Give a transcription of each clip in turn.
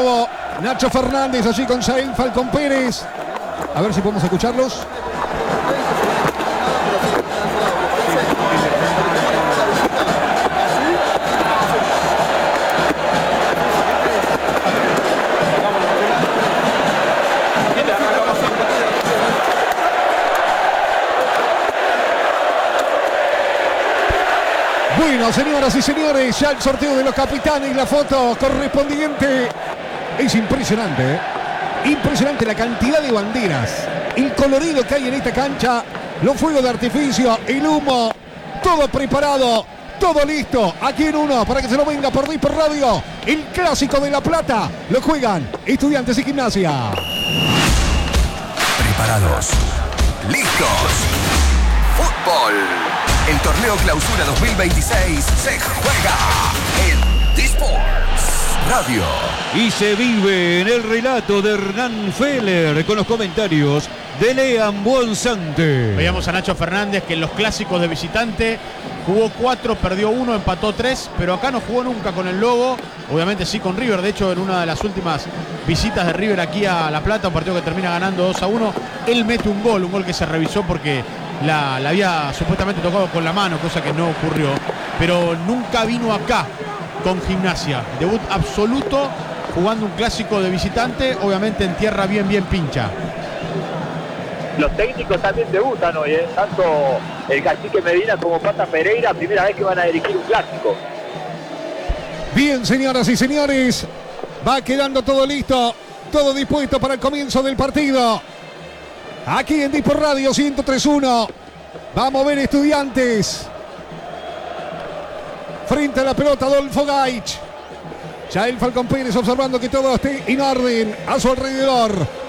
Lobo. Nacho Fernández allí con Jael Falcón Pérez. A ver si podemos escucharlos. Bueno, señoras y señores, ya el sorteo de los capitanes, la foto correspondiente. Es impresionante, ¿eh? Impresionante la cantidad de banderas, el colorido que hay en esta cancha, los fuegos de artificio, el humo, todo preparado, todo listo. Aquí en uno, para que se lo venga por Dipor Radio, el clásico de La Plata. Lo juegan Estudiantes y Gimnasia. Preparados, listos, fútbol. El torneo Clausura 2026 se juega en Disports Radio. Y se vive en el relato de Hernán Feller con los comentarios de Lean Buonsante. Veíamos a Nacho Fernández que en los clásicos de visitante jugó 4, perdió 1, empató 3, pero acá no jugó nunca con el Lobo. Obviamente sí con River, de hecho en una de las últimas visitas de River aquí a La Plata, un partido que termina ganando 2-1, él mete un gol que se revisó porque la había supuestamente tocado con la mano, cosa que no ocurrió, pero nunca vino acá con Gimnasia. Debut absoluto jugando un clásico de visitante, obviamente en tierra bien pincha. Los técnicos también debutan hoy, tanto el Cacique Medina como Pata Pereira, primera vez que van a dirigir un clásico. Bien, señoras y señores, va quedando todo listo, todo dispuesto para el comienzo del partido. Aquí en Dipor Radio 103.1. Vamos a ver Estudiantes. Frente a la pelota Adolfo Gaich. Jael Falcón Pérez observando que todo esté en orden a su alrededor.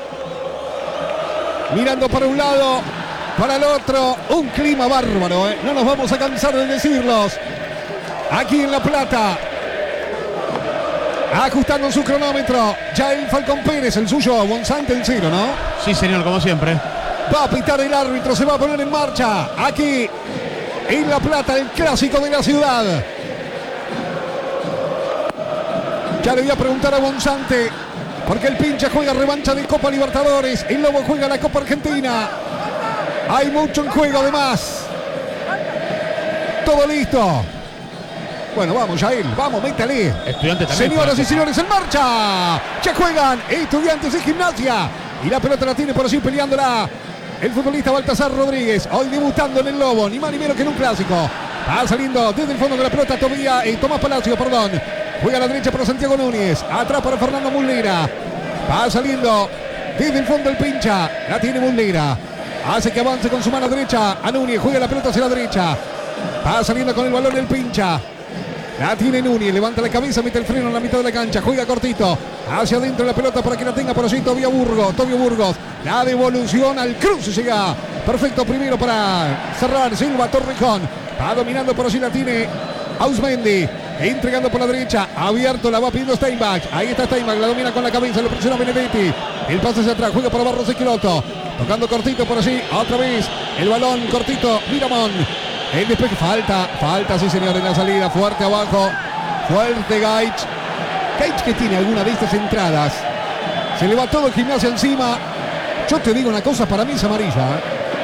Mirando para un lado, para el otro. Un clima bárbaro, ¿eh? No nos vamos a cansar de decirlos. Aquí en La Plata. Ajustando su cronómetro. Jael Falcón Pérez, el suyo, Buonsante el 0, ¿no? Sí, señor, como siempre. Va a pitar el árbitro, se va a poner en marcha. Aquí en La Plata, el clásico de la ciudad. Ya le voy a preguntar a Buonsante, porque el pincha juega revancha de Copa Libertadores. El Lobo juega la Copa Argentina. Hay mucho en juego además. Todo listo. Bueno, vamos, Jael, vamos, métale. Estudiantes también. Señoras y señores, en marcha. Ya juegan Estudiantes y Gimnasia. Y la pelota la tiene por allí peleándola el futbolista Baltasar Rodríguez. Hoy debutando en el Lobo, ni más ni menos que en un clásico. Va saliendo desde el fondo de la pelota Tomás Palacio, perdón. Juega a la derecha para Santiago Núñez. Atrás para Fernando Muslera. Va saliendo desde el fondo el pincha. La tiene Muslera. Hace que avance con su mano derecha a Núñez. Juega la pelota hacia la derecha. Va saliendo con el balón el pincha. La tiene Núñez, levanta la cabeza, mete el freno en la mitad de la cancha, juega cortito, hacia adentro la pelota para que la tenga por allí Tobio Burgos, la devolución al cruce, llega, perfecto primero para cerrar, Silva Torrejón, va dominando por allí, la tiene Ausmendi, entregando por la derecha, abierto, la va pidiendo Steinbach, ahí está Steinbach, la domina con la cabeza, lo presiona Benedetti, el pase hacia atrás, juega para Barros Esqueloto, tocando cortito por allí, otra vez, el balón cortito, Miramón. El despeje, falta, sí señor, en la salida, fuerte abajo, fuerte Gaich que tiene alguna de estas entradas, se le va todo el Gimnasia encima. Yo te digo una cosa, para mí es amarilla,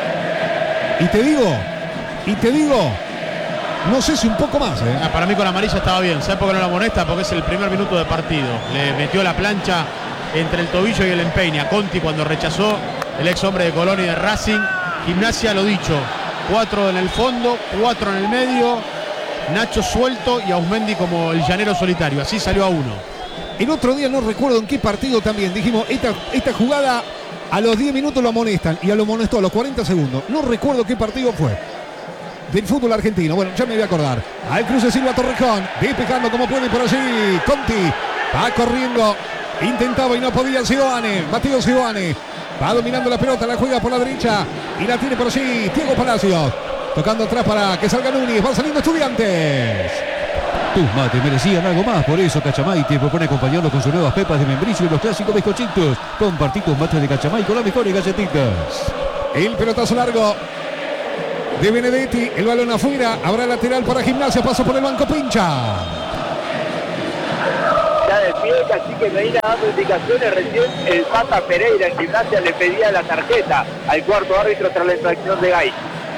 y te digo, no sé si un poco más, Para mí con la amarilla estaba bien, ¿sabes por qué no la amonesta? Porque es el primer minuto de partido, le metió la plancha entre el tobillo y el empeine a Conti cuando rechazó el ex hombre de Colón y de Racing. Gimnasia, lo dicho, 4 en el fondo, 4 en el medio, Nacho suelto y Ausmendi como el llanero solitario, así salió a 1. El otro día no recuerdo en qué partido también, dijimos, esta jugada a los 10 minutos lo amonestan y lo amonestó a los 40 segundos, no recuerdo qué partido fue, del fútbol argentino, bueno, ya me voy a acordar. Al cruce Silva Torrejón, despejando como puede por allí, Conti, va corriendo, intentaba y no podía Mateo Sioane. Va dominando la pelota, la juega por la derecha y la tiene por allí Diego Palacios. Tocando atrás para que salga Núñez. Van saliendo Estudiantes. Tus mates merecían algo más, por eso Cachamay te propone acompañarlo con sus nuevas pepas de membrillo y los clásicos bizcochitos. Compartí tus mates de Cachamay con las mejores galletitas. El pelotazo largo de Benedetti. El balón afuera. Habrá lateral para Gimnasia. Paso por el banco, pincha. está de pie, Cacique Medina dando indicaciones. Recién el Pata Pereira en Gimnasia le pedía la tarjeta al cuarto árbitro tras la infracción de Gaich.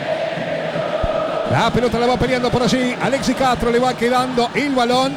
La pelota la va peleando por allí. Alexis Castro le va quedando el balón.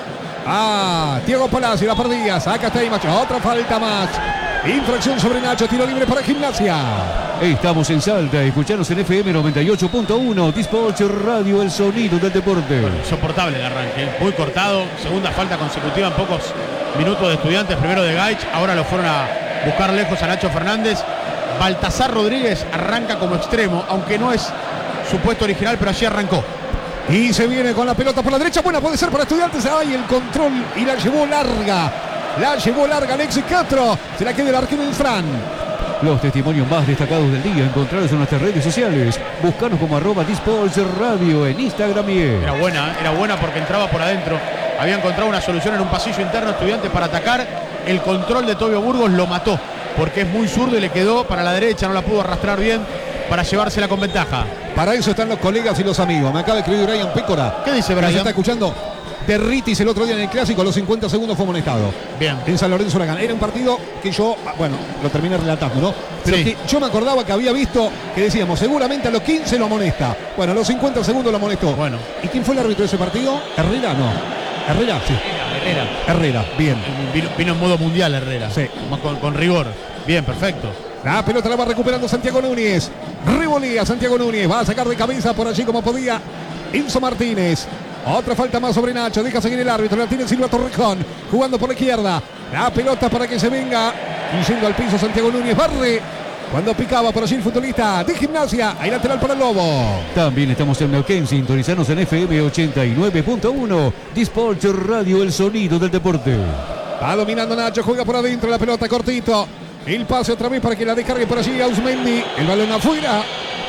Diego Palacio, la perdía. Saca Steimach. Otra falta más. Infracción sobre Nacho. Tiro libre para Gimnasia. Estamos en Salta. Escuchanos en FM 98.1. Disports Radio, el sonido del deporte. Bueno, insoportable el arranque. Muy cortado. Segunda falta consecutiva en pocos minutos de Estudiantes. Primero de Gaich. Ahora lo fueron a buscar lejos a Nacho Fernández. Baltasar Rodríguez arranca como extremo. Aunque no es su puesto original, pero allí arrancó. Y se viene con la pelota por la derecha. Buena puede ser para Estudiantes. Ahí el control y la llevó larga. La llevó larga Alexis Castro. Se la queda el arquero del Fran. Los testimonios más destacados del día encontrados en nuestras redes sociales. Búscanos como @Disports Radio en Instagram y Era buena porque entraba por adentro. Había encontrado una solución en un pasillo interno Estudiantes para atacar. El control de Tobio Burgos lo mató porque es muy zurdo y le quedó para la derecha. No la pudo arrastrar bien para llevársela con ventaja. Para eso están los colegas y los amigos. Me acaba de escribir Brian Pécora. ¿Qué dice ¿Se Brian? está escuchando? Derritis el otro día en el Clásico, a los 50 segundos fue amonestado. Bien. En San Lorenzo Huracán. Era un partido que yo, bueno, lo terminé relatando, ¿no? Pero Sí. que yo me acordaba que había visto que decíamos, seguramente a los 15 lo amonesta. Bueno, a los 50 segundos lo amonestó. Bueno. ¿Y quién fue el árbitro de ese partido? ¿Herrera? No. ¿Herrera? Sí. Herrera, bien. Vino en modo mundial Herrera. Sí. Con rigor. Bien, perfecto. La pelota la va recuperando Santiago Núñez. Revolía Santiago Núñez. Va a sacar de cabeza por allí como podía Enzo Martínez. Otra falta más sobre Nacho. Deja seguir el árbitro. La tiene Silva Torrejón. Jugando por la izquierda. La pelota para que se venga. Y yendo al piso Santiago Núñez. Barre. Cuando picaba por allí el futbolista de Gimnasia. Hay lateral para el Lobo. también estamos en Neuquén. Sintonizanos en FM 89.1. Disports Radio, el sonido del deporte. Va dominando Nacho. Juega por adentro. La pelota cortito. El pase otra vez para que la descargue por allí Ausmendi. El balón afuera.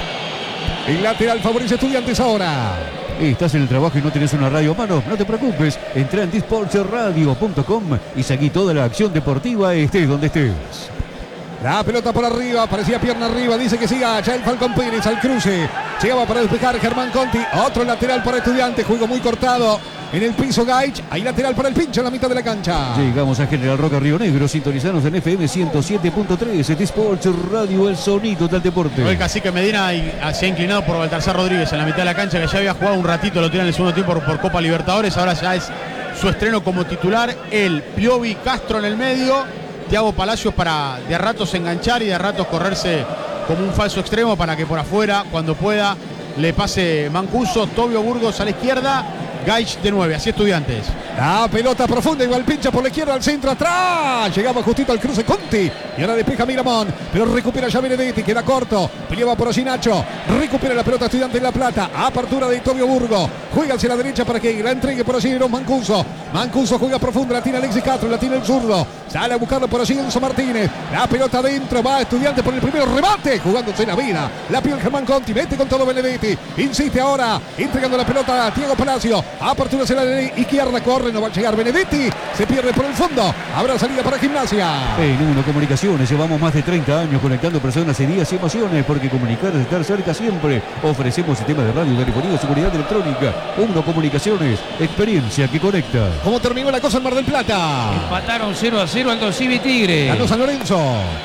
El lateral favorece Estudiantes ahora. ¿Estás en el trabajo y no tenés una radio a mano? No te preocupes. Entra en disportsradio.com y seguí toda la acción deportiva, estés donde estés. La pelota por arriba, parecía pierna arriba, dice que siga ya el Falcón Pérez al cruce. Llegaba para despejar Germán Conti, otro lateral para Estudiantes, juego muy cortado. En el piso Gaich, hay lateral para el pincho en la mitad de la cancha. Llegamos a General Roca Río Negro, sintonizanos en FM 107.3, Disports Radio, el sonido del deporte. El Cacique Medina se ha inclinado por Baltasar Rodríguez en la mitad de la cancha, que ya había jugado un ratito, lo tiene en el segundo tiempo por Copa Libertadores, ahora ya es su estreno como titular. El Piovi Castro en el medio, Thiago Palacios para de a ratos enganchar y de a ratos correrse como un falso extremo para que por afuera, cuando pueda, le pase Mancuso. Tobio Burgos a la izquierda, Gaich de 9, así Estudiantes. La pelota profunda, igual pincha por la izquierda al centro, atrás. Llegaba justito al cruce Conti. Y ahora despeja Miramón. Pero recupera ya Benedetti, queda corto. Peleaba por allí Nacho. Recupera la pelota Estudiantes en La Plata. Apertura de Tobio Burgo. Juega hacia la derecha para que la entregue por allí Eros Mancuso. Mancuso juega profunda, la tiene Alexis Castro, la tiene el zurdo. Sale a buscarlo por allí Enzo Martínez. La pelota adentro, va Estudiantes por el primero remate. Jugándose la vida. La piel Germán Conti, mete con todo Benedetti. Insiste ahora, entregando la pelota a Thiago Palacio. Apertura hacia la izquierda, corre, no va a llegar Benedetti. Se pierde por el fondo. Habrá salida para Gimnasia. En Uno Comunicaciones llevamos más de 30 años conectando personas, ideas y emociones, porque comunicar es estar cerca siempre. Ofrecemos sistemas de radio, telefonía, seguridad electrónica. Uno Comunicaciones, experiencia que conecta. ¿Cómo terminó la cosa en Mar del Plata? Empataron 0-0 Aldo Civi Tigre. Ganó San Lorenzo.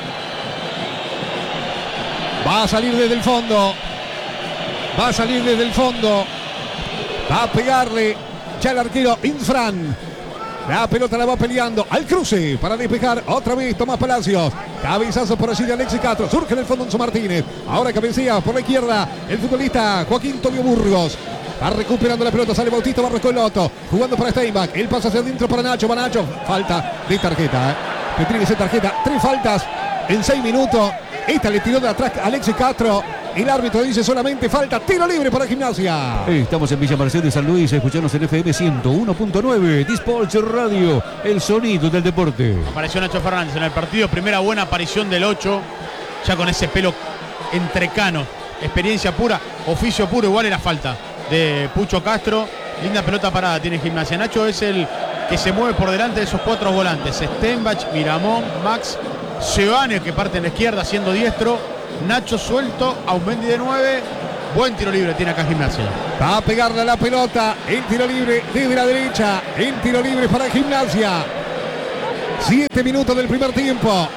Va a salir desde el fondo. Va a salir desde el fondo. Va a pegarle ya el arquero Infran. La pelota la va peleando al cruce para despejar otra vez Tomás Palacios. Cabezazo por allí de Alexis Castro. Surge en el fondo Enzo Martínez. Ahora cabecea por la izquierda el futbolista Joaquín Tobio Burgos. Va recuperando la pelota, sale Bautista Barroscolotto. Jugando para Steinbach. Él pasa hacia adentro para Nacho. Va Nacho. Falta de tarjeta. Que tiene que ser tarjeta. 3 faltas en 6 minutos. Esta le tiró de atrás Alexis Castro. El árbitro dice solamente falta. Tiro libre para Gimnasia. Estamos en Villa Mercedes, San Luis. Escuchanos en FM 101.9. Disports Radio, el sonido del deporte. Apareció Nacho Fernández en el partido. Primera buena aparición del 8. Ya con ese pelo entrecano. Experiencia pura, oficio puro. Igual era falta de Pucho Castro. Linda pelota parada tiene Gimnasia. Nacho es el que se mueve por delante de esos 4 volantes. Stenbach, Miramón, Max, Sebane, que parte en la izquierda siendo diestro. Nacho suelto, Ausmendi de 9 Buen tiro libre tiene acá Gimnasia. Va a pegarle a la pelota. El tiro libre desde la derecha. El tiro libre para Gimnasia. 7 minutos del primer tiempo.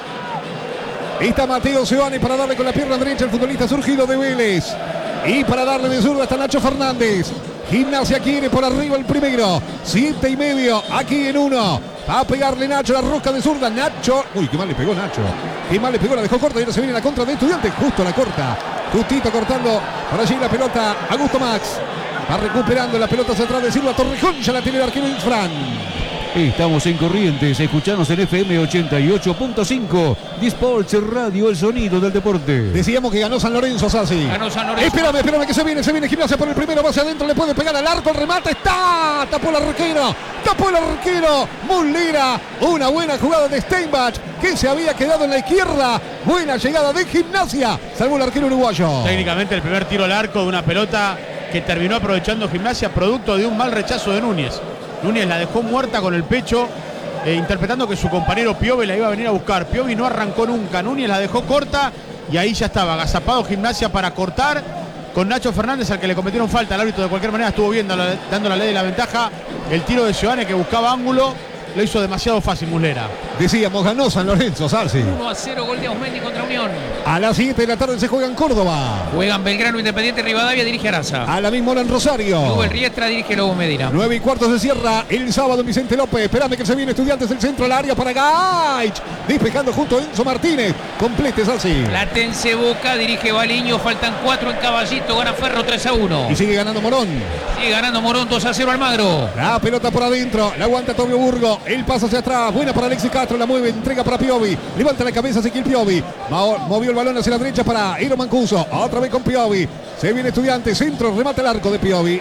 Está Mateo Seoane para darle con la pierna derecha el futbolista surgido de Vélez. Y para darle de zurda está Nacho Fernández. Gimnasia quiere por arriba el primero. 7:30 aquí en 1. Va a pegarle Nacho la rosca de zurda. Nacho. Uy, qué mal le pegó Nacho. Qué mal le pegó, la dejó corta y ahora se viene la contra de Estudiantes. Justo la corta. Justito cortando por allí la pelota. Augusto Max. Va recuperando la pelota hacia atrás de Silva Torrejón. Ya la tiene el arquero Infran. Estamos en Corrientes, escuchanos en FM 88.5. Disports Radio, el sonido del deporte. Decíamos que ganó San Lorenzo, Sassi. Ganó San Lorenzo. Espérame que se viene Gimnasia por el primero, va hacia adentro, le puede pegar al arco, el remate, está, tapó el arquero, Muslera, una buena jugada de Steinbach, que se había quedado en la izquierda, buena llegada de Gimnasia, salvó el arquero uruguayo. Técnicamente el primer tiro al arco de una pelota que terminó aprovechando Gimnasia, producto de un mal rechazo de Núñez. Núñez la dejó muerta con el pecho, interpretando que su compañero Piovi la iba a venir a buscar. Piovi no arrancó nunca, Núñez la dejó corta y ahí ya estaba, agazapado Gimnasia para cortar con Nacho Fernández, al que le cometieron falta. El árbitro de cualquier manera estuvo bien, dando la ley de la ventaja. El tiro de Seoane, que buscaba ángulo, lo hizo demasiado fácil Muslera. Decíamos, ganó San Lorenzo, Sarsi. 1-0, gol de Ausmendi contra Unión. A las 7 de la tarde se juega en Córdoba. Juegan Belgrano, Independiente, Rivadavia, dirige Araza. A la misma hora en Rosario. Nubel Riestra, dirige Lobo Medina. 9:15 se cierra el sábado en Vicente López. Esperame que se viene Estudiantes del centro al área para Gaich. Despejando junto a Enzo Martínez. Complete, Sarsi. Platense Boca, dirige Baliño. Faltan 4 en Caballito. Gana Ferro 3-1. Y sigue ganando Morón. Sigue ganando Morón 2-0 Almagro. La pelota por adentro. La aguanta Tobio Burgo. El paso hacia atrás. Buena para Alexis Castro. La mueve. Entrega para Piovi. Levanta la cabeza Ezequiel Piovi. Movió el balón hacia la derecha para Eero Mancuso. Otra vez con Piovi. Se viene Estudiantes. Centro. Remata el arco de Piovi.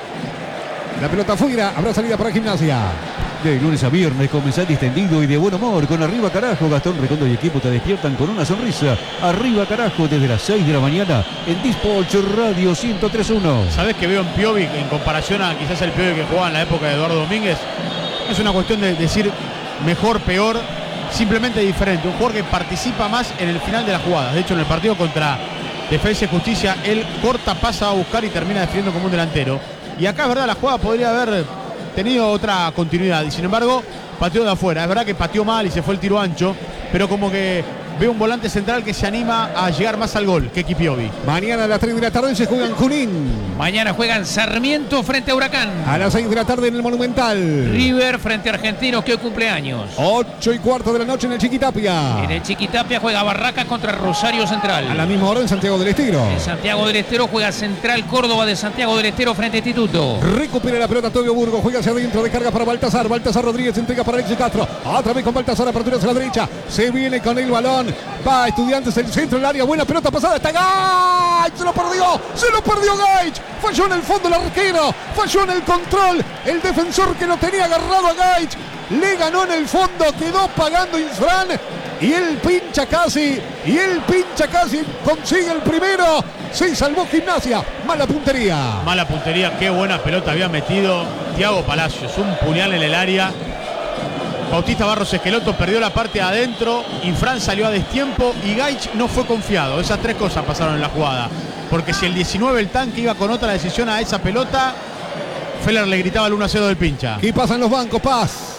La pelota fuera. Habrá salida para Gimnasia. De lunes a viernes, comenzar distendido y de buen humor. Con Arriba Carajo, Gastón Recondo y equipo te despiertan con una sonrisa. Arriba Carajo, desde las 6 de la mañana en Disports Radio 103.1. ¿Sabés que veo en Piovi, en comparación a quizás el Piovi que jugaba en la época de Eduardo Domínguez? Es una cuestión de decir mejor, peor, simplemente diferente. Un jugador que participa más en el final de las jugadas. De hecho, en el partido contra Defensa y Justicia, él corta, pasa a buscar y termina defendiendo como un delantero. Y acá es verdad, la jugada podría haber tenido otra continuidad y sin embargo pateó de afuera. Es verdad que pateó mal y se fue el tiro ancho, pero como que veo un volante central que se anima a llegar más al gol que Piovi. Mañana a las 3 de la tarde se juega en Junín. Mañana juegan Sarmiento frente a Huracán. A las 6 de la tarde en el Monumental. River frente a Argentinos, que hoy cumpleaños. 8:15 de la noche en el Chiquitapia. En el Chiquitapia juega Barracas contra Rosario Central. A la misma hora en Santiago del Estero. En Santiago del Estero juega Central Córdoba de Santiago del Estero frente a Instituto. Recupera la pelota Tobio Burgo, juega hacia adentro, descarga para Baltasar. Baltasar Rodríguez entrega para Alexis Castro. Otra vez con Baltasar, apertura hacia la derecha. Se viene con el balón. Va Estudiantes el centro del área. Buena pelota pasada. Está Gaich. Se lo perdió Gaich. Falló en el fondo el arquero. Falló en el control. El defensor que lo tenía agarrado a Gaich. Le ganó en el fondo. Quedó pagando Infran. Y él pincha casi. Consigue el primero. Se salvó Gimnasia. Mala puntería. Mala puntería. Qué buena pelota había metido Thiago Palacios. Un puñal en el área. Bautista Barros Esqueloto perdió la parte de adentro, Infran salió a destiempo y Gaich no fue confiado. Esas tres cosas pasaron en la jugada. Porque si el 19 el tanque iba con otra decisión a esa pelota, Feller le gritaba el 1-0 del pincha. ¿Qué pasa en los bancos, Paz?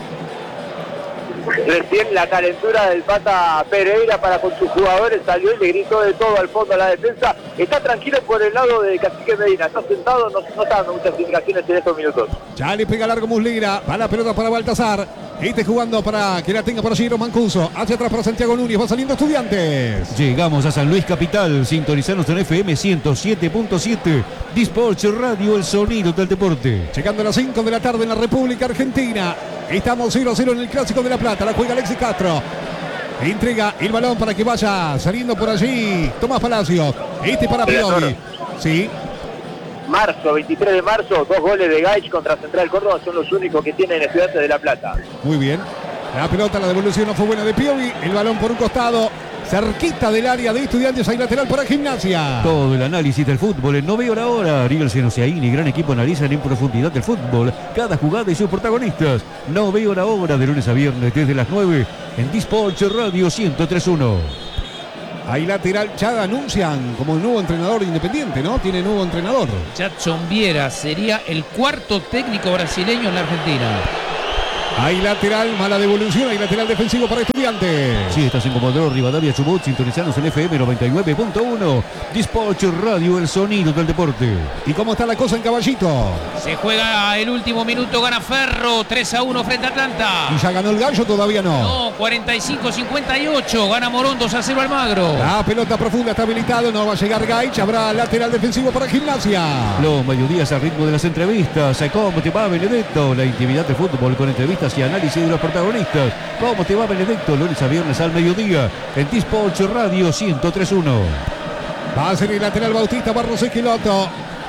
Recién la calentura del Pata Pereira para con sus jugadores salió y le gritó de todo al fondo a la defensa. Está tranquilo por el lado de Cacique Medina, está sentado, no está dando muchas indicaciones en estos minutos. Ya le pega largo Muslera, va la pelota para Baltasar. Este jugando para que la tenga por allí Mancuso. Hacia atrás para Santiago Núñez, va saliendo Estudiantes. Llegamos a San Luis Capital, sintonizanos en FM 107.7. Disports Radio, el sonido del deporte. Llegando a las 5 de la tarde en la República Argentina. Estamos 0-0 en el Clásico de La Plata. La juega Alexis Castro. Entrega el balón para que vaya saliendo por allí Tomás Palacios. Este para Piovi. Sí. Marzo, 23 de marzo, 2 goles de Gaich contra Central Córdoba son los únicos que tienen Estudiantes de La Plata. Muy bien. La pelota, la devolución no fue buena de Piovi. El balón por un costado. Cerquita del área de Estudiantes, hay lateral para Gimnasia. Todo el análisis del fútbol en No Veo la Hora. Ariel Senosiaín y gran equipo analizan en profundidad el fútbol, cada jugada y sus protagonistas. No Veo la Hora, de lunes a viernes desde las 9 en Disports Radio 103.1. Ahí lateral, ya anuncian como el nuevo entrenador Independiente, ¿no? Tiene nuevo entrenador. Jadson Viera sería el cuarto técnico brasileño en la Argentina. Ahí lateral, mala devolución, ahí lateral defensivo para Estudiantes. Sí, estás en Comodoro Rivadavia, Chubut, sintonizanos en FM 99.1. Dispatch Radio, el sonido del deporte. ¿Y cómo está la cosa en Caballito? Se juega el último minuto, gana Ferro 3-1 frente a Atlanta. ¿Y ya ganó el Gallo? Todavía no. No, 45-58, gana Morón 2-0 Almagro. La pelota profunda está habilitado, no va a llegar Gaich, habrá lateral defensivo para Gimnasia. Los mediodías al ritmo de las entrevistas. ¿Cómo te va, Benedetto? La intimidad del fútbol con entrevistas y análisis de los protagonistas. ¿Cómo te va, Benedetto? Lunes a viernes al mediodía en Dispatch Radio 103.1. Va a ser el lateral Bautista Barros Esqueloto.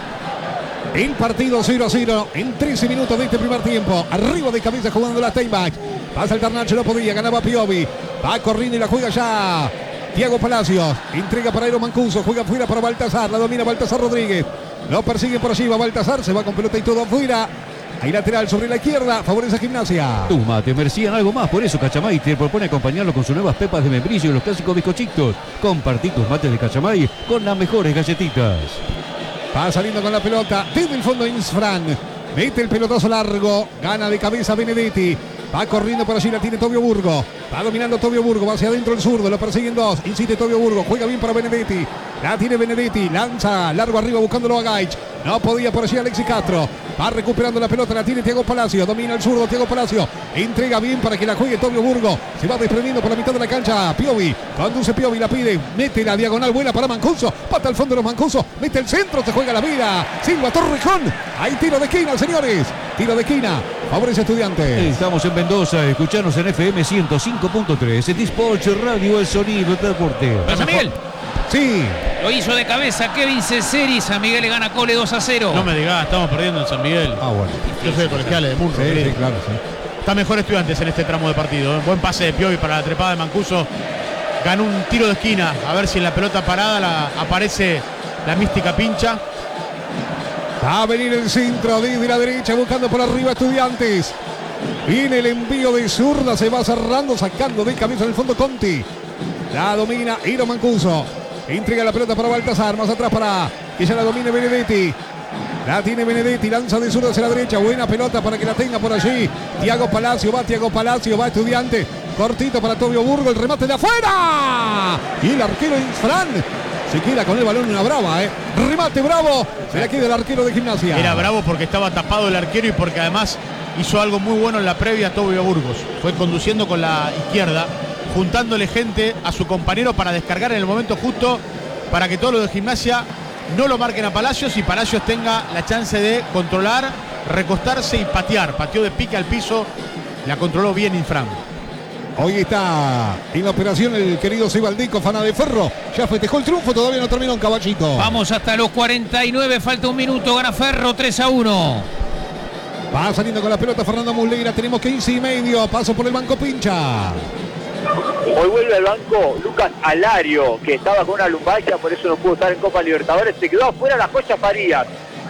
El partido 0-0 en 13 minutos de este primer tiempo. Arriba de cabeza jugando la Steinbach. Va a saltar Nacho, no podía, ganaba Piovi. Va corriendo y la juega ya Thiago Palacios. Entrega para Eero Mancuso, juega afuera para Baltasar. La domina Baltasar Rodríguez. Lo persigue por allí, va Baltasar, se va con pelota y todo afuera. Hay lateral sobre la izquierda, favorece a Gimnasia. Tu mate, merecían algo más, por eso Cachamay te propone acompañarlo con sus nuevas pepas de membrillo y los clásicos bizcochitos. Compartí tus mates de Cachamay con las mejores galletitas. Va saliendo con la pelota desde el fondo Insfran. Mete el pelotazo largo, gana de cabeza Benedetti. Va corriendo por allí, la tiene Tobio Burgo. Va dominando Tobio Burgo, va hacia adentro el zurdo, lo persiguen dos. Insiste Tobio Burgo, juega bien para Benedetti. La tiene Benedetti, lanza largo arriba buscándolo a Gaich. No podía por allí Alexis Castro. Va recuperando la pelota, la tiene Thiago Palacio. Domina el zurdo Thiago Palacio. Entrega bien para que la juegue Tobio Burgo. Se va desprendiendo por la mitad de la cancha. Piovi, conduce Piovi, la pide. Mete la diagonal buena para Mancuso. Pata al fondo de los Mancuso. Mete el centro, se juega la vida. Silva Torrejón. Hay tiro de esquina, señores. Tiro de esquina. Favorece a Estudiantes. Estamos en Mendoza, escuchanos en FM 105.3. En Dispatch Radio, el sonido del deporte. ¿Pero San Miguel? Sí. Lo hizo de cabeza Kevin Ceseri. San Miguel le gana Cole 2-0. No me digas, estamos perdiendo en San Miguel. Ah, bueno. Yo soy de colegiales de Murcia. Sí, claro, sí. Está mejor Estudiantes en este tramo de partido. Buen pase de Piovi para la trepada de Mancuso. Ganó un tiro de esquina. A ver si en la pelota parada aparece la mística pincha. Va a venir el centro desde la derecha buscando por arriba Estudiantes. Viene el envío de zurda, se va cerrando, sacando de cabeza en el fondo Conti. La domina Eero Mancuso. Entrega la pelota para Baltasar, más atrás para que ya la domine Benedetti. La tiene Benedetti, lanza de zurda hacia la derecha. Buena pelota para que la tenga por allí. Thiago Palacio, va Estudiante. Cortito para Tobio Burgo, el remate de afuera. Y el arquero Insfran se queda con el balón, una brava, remate bravo. Se la queda el arquero de Gimnasia. Era bravo porque estaba tapado el arquero y porque además hizo algo muy bueno en la previa a Tobio Burgos. Fue conduciendo con la izquierda, juntándole gente a su compañero para descargar en el momento justo para que todos los de Gimnasia no lo marquen a Palacios y Palacios tenga la chance de controlar, recostarse y patear. Pateó de pique al piso, la controló bien Infran. Hoy está en la operación el querido Sebaldico, Fana de Ferro. Ya festejó el triunfo, todavía no terminó en Caballito. Vamos hasta los 49, falta un minuto, gana Ferro 3-1. Va saliendo con la pelota Fernando Muslera, tenemos 15 y medio, paso por el banco pincha. Hoy vuelve al banco Lucas Alario, que estaba con una lumbalgia, por eso no pudo estar en Copa Libertadores. Se quedó afuera la joya Farías.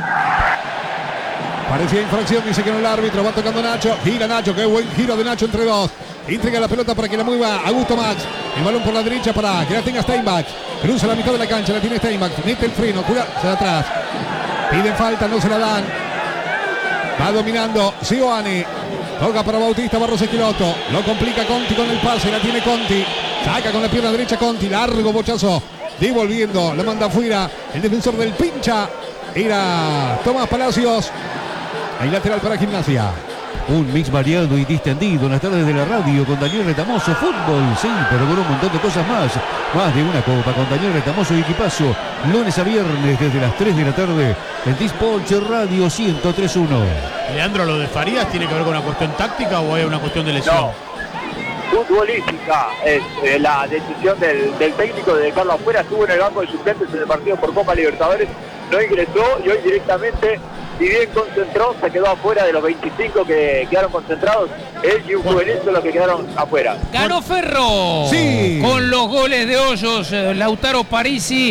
Parecía infracción, dice que no el árbitro, va tocando Nacho, gira Nacho, qué buen giro de Nacho entre dos. Entrega la pelota para que la mueva Augusto Max. El balón por la derecha para que la tenga Steinbach. Cruza la mitad de la cancha, la tiene Steinbach. Mete el freno, juega hacia atrás. Piden falta, no se la dan. Va dominando Sioane. Toca para Bautista Barros Esqueloto. Lo complica Conti con el pase, la tiene Conti. Saca con la pierna derecha Conti, largo bochazo. Devolviendo, la manda afuera. El defensor del pincha era Tomás Palacios. Hay lateral para Gimnasia. Un mix variado y distendido en las tardes de la radio con Daniel Retamoso. Fútbol, sí, pero con un montón de cosas más. Más de una copa con Daniel Retamoso y equipazo. Lunes a viernes desde las 3 de la tarde en Dispatch Radio 103.1. Leandro, ¿lo de Farías tiene que ver con una cuestión táctica o hay una cuestión de lesión? No. Futbolística es la decisión del técnico de dejarlo afuera. Estuvo en el banco de suplentes en el partido por Copa Libertadores. No ingresó y hoy directamente, si bien concentró, se quedó afuera de los 25 que quedaron concentrados. Él y un juvenil son los que quedaron afuera. Ganó Ferro. Sí. Con los goles de Hoyos, Lautaro Parisi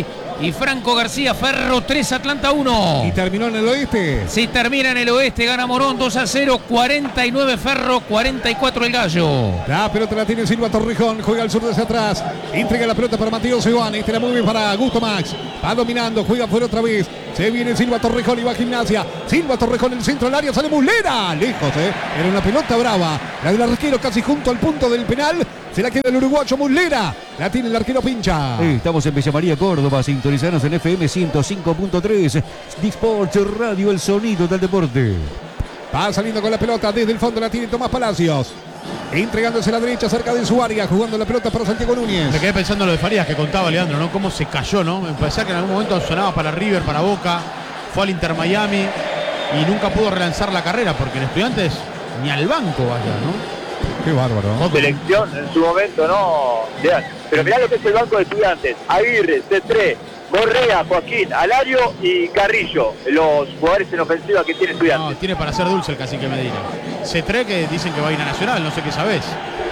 y Franco García. Ferro 3, Atlanta 1. Y terminó en el oeste. Si termina en el oeste, gana Morón 2-0, 49 Ferro, 44 el Gallo. La pelota la tiene Silva Torrejón, juega al sur desde atrás, entrega la pelota para Matías Iván, este la mueve para Gusto Max, va dominando, juega fuera otra vez, se viene Silva Torrejón y va a Gimnasia, Silva Torrejón en el centro del área, sale Muslera, lejos, era una pelota brava, la del arquero casi junto al punto del penal, se la queda el uruguayo Muslera, la tiene el arquero Pincha. Estamos en Villa María, Córdoba, sintonizanos en FM 105.3, Disport Radio, el sonido del deporte. Va saliendo con la pelota, desde el fondo la tiene Tomás Palacios. Entregándose a la derecha cerca de su área, jugando la pelota para Santiago Núñez. Me quedé pensando en lo de Farías que contaba Leandro, ¿no? Cómo se cayó, ¿no? Me parecía que en algún momento sonaba para River, para Boca, fue al Inter Miami y nunca pudo relanzar la carrera porque en Estudiantes ni al banco vaya, ¿no? Qué bárbaro. Selección en su momento, ¿no? Pero mirá lo que es el banco de Estudiantes. Aguirre, C3, Correa, Joaquín, Alario y Carrillo, los jugadores en ofensiva que tiene Estudiantes. No, tiene para ser dulce el cacique Medina. C3 que dicen que va a ir a Nacional, no sé qué sabés.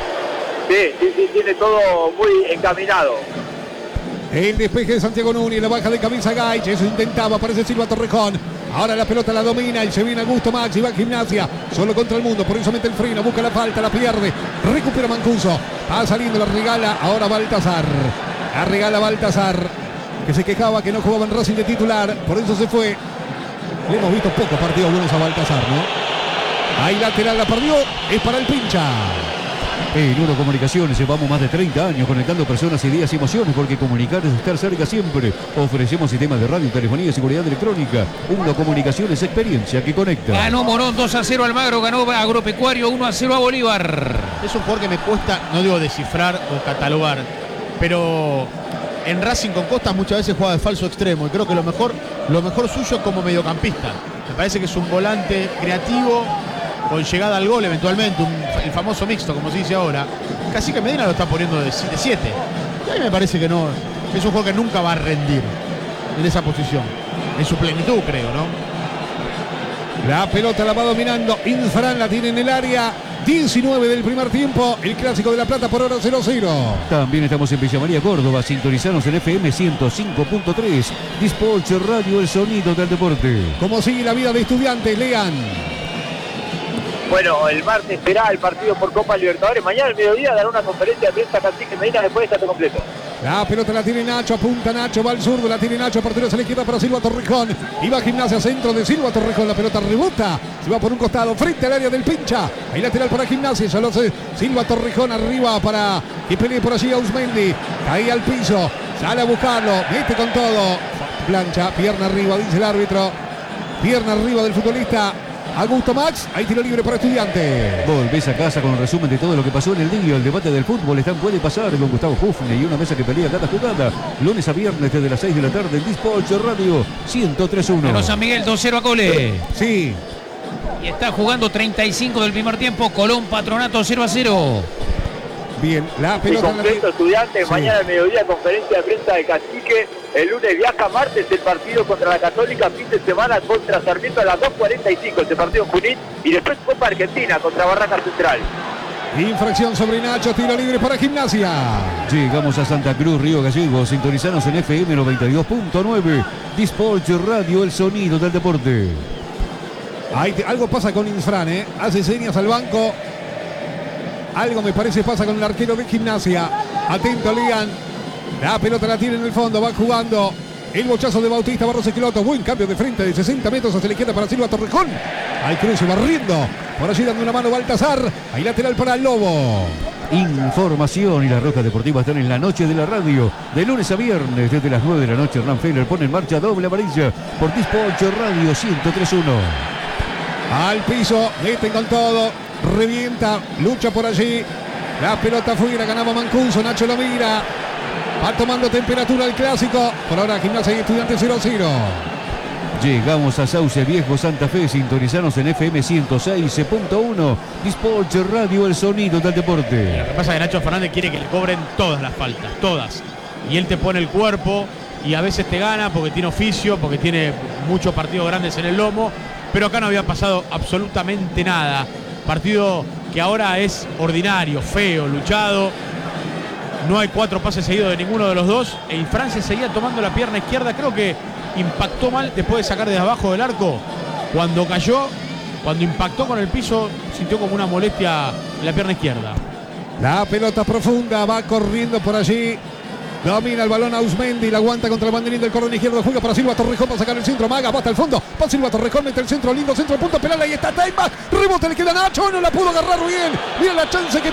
Sí, tiene todo muy encaminado. El despeje de Santiago Núñez, la baja de cabeza Gaich, eso intentaba, aparece Silva Torrejón. Ahora la pelota la domina y se viene Augusto Max y va a Gimnasia, solo contra el mundo, por eso mete el freno, busca la falta, la pierde, recupera Mancuso, va saliendo, la regala, ahora Baltazar, la regala Baltazar, que se quejaba que no jugaba en Racing de titular, por eso se fue. Le hemos visto pocos partidos buenos a Baltazar, ¿no? Ahí lateral la perdió, es para el Pincha. En Uno Comunicaciones llevamos más de 30 años conectando personas, ideas y emociones, porque comunicar es estar cerca siempre. Ofrecemos sistemas de radio, telefonía y seguridad electrónica. Uno Comunicaciones, experiencia que conecta. Ganó Morón 2-0 Almagro, ganó Agropecuario 1-0 a Bolívar. Es un jugador que me cuesta, no digo descifrar o catalogar, pero en Racing con Costas muchas veces juega de falso extremo y creo que lo mejor suyo es como mediocampista. Me parece que es un volante creativo con llegada al gol eventualmente, el famoso mixto, como se dice ahora. Cacique Medina lo está poniendo de 7. Y a mí me parece que no, es un juego que nunca va a rendir en esa posición, en su plenitud, creo, ¿no? La pelota la va dominando Infran, la tiene en el área. 19 del primer tiempo, el Clásico de La Plata por ahora 0-0. También estamos en Villa María, Córdoba, sintonizanos en FM 105.3, Disport Radio, el sonido del deporte. ¿Cómo sigue la vida de Estudiantes, Lean? Bueno, el martes será el partido por Copa Libertadores. Mañana al mediodía dará una conferencia de prensa Cacique Medina después de estar completo. La pelota la tiene Nacho, apunta Nacho, va al zurdo, la tiene Nacho, partido a la izquierda para Silva Torrejón. Y va Gimnasia, centro de Silva Torrejón, la pelota rebota, se va por un costado, frente al área del Pincha. Ahí lateral para Gimnasia, ya lo hace Silva Torrejón arriba para que pelee por allí Ausmendi. Cae al piso, sale a buscarlo, mete con todo. Plancha, pierna arriba, dice el árbitro. Pierna arriba del futbolista Augusto Max, hay tiro libre para Estudiantes. Volvés a casa con un resumen de todo lo que pasó en el día. El debate del fútbol puede pasar con Gustavo Hufne y una mesa que pelea cada jugada. Lunes a viernes desde las 6 de la tarde en Disport Radio 103.1. Ganó San Miguel 2-0 a Cole. Sí. Y está jugando 35 del primer tiempo. Colón Patronato 0-0. Bien, la Y pelota completo Estudiantes, Sí. mañana al mediodía conferencia de prensa de Cacique, el lunes viaja, martes el partido contra la Católica, fin de semana contra Sarmiento a las 2:45, este partido en Junín, y después Copa Argentina contra Barracas Central. infracción sobre Nacho, tiro libre para Gimnasia. Llegamos a Santa Cruz, Río Gallegos, sintonizanos en FM 92.9, Disport Radio, el sonido del deporte. Algo pasa con Infran, hace señas al banco. Algo me parece pasa con el arquero de Gimnasia. Atento, Lean. La pelota la tiene en el fondo, va jugando el bochazo de Bautista Barros Esqueloto. Buen cambio de frente de 60 metros hacia la izquierda para Silva Torrejón. Al cruce barriendo. Por allí dando una mano Baltazar. Ahí lateral para el Lobo. Información y las Rojas Deportivas están en la noche de la radio. De lunes a viernes, desde las 9 de la noche, Hernán Feller pone en marcha doble amarilla por Disport Radio 103.1. Al piso, meten con todo. Revienta, lucha por allí. La pelota fuera, ganaba Mancuso. Nacho lo mira. Va tomando temperatura el Clásico. Por ahora Gimnasia y Estudiantes 0-0. Llegamos a Sauce Viejo, Santa Fe, sintonizanos en FM 106.1, Disport Radio, el sonido del deporte. Lo que pasa es que Nacho Fernández quiere que le cobren todas las faltas, todas. Y él te pone el cuerpo y a veces te gana porque tiene oficio, porque tiene muchos partidos grandes en el lomo. Pero acá no había pasado absolutamente nada. Partido que ahora es ordinario, feo, luchado. No hay 4 pases seguidos de ninguno de los dos. Y Francia seguía tomando la pierna izquierda. Creo que impactó mal después de sacar desde abajo del arco. Cuando cayó, cuando impactó con el piso, sintió como una molestia en la pierna izquierda. La pelota profunda, va corriendo por allí. Domina el balón Ausmendi, la aguanta contra el banderín del cordón izquierdo, juega para Silva Torrejón para sacar el centro, Maga, va hasta el fondo, va Silva Torrejón, mete el centro, lindo centro, punto penal, ahí está Teimbach, rebote, le queda Nacho, no la pudo agarrar bien, mira la chance que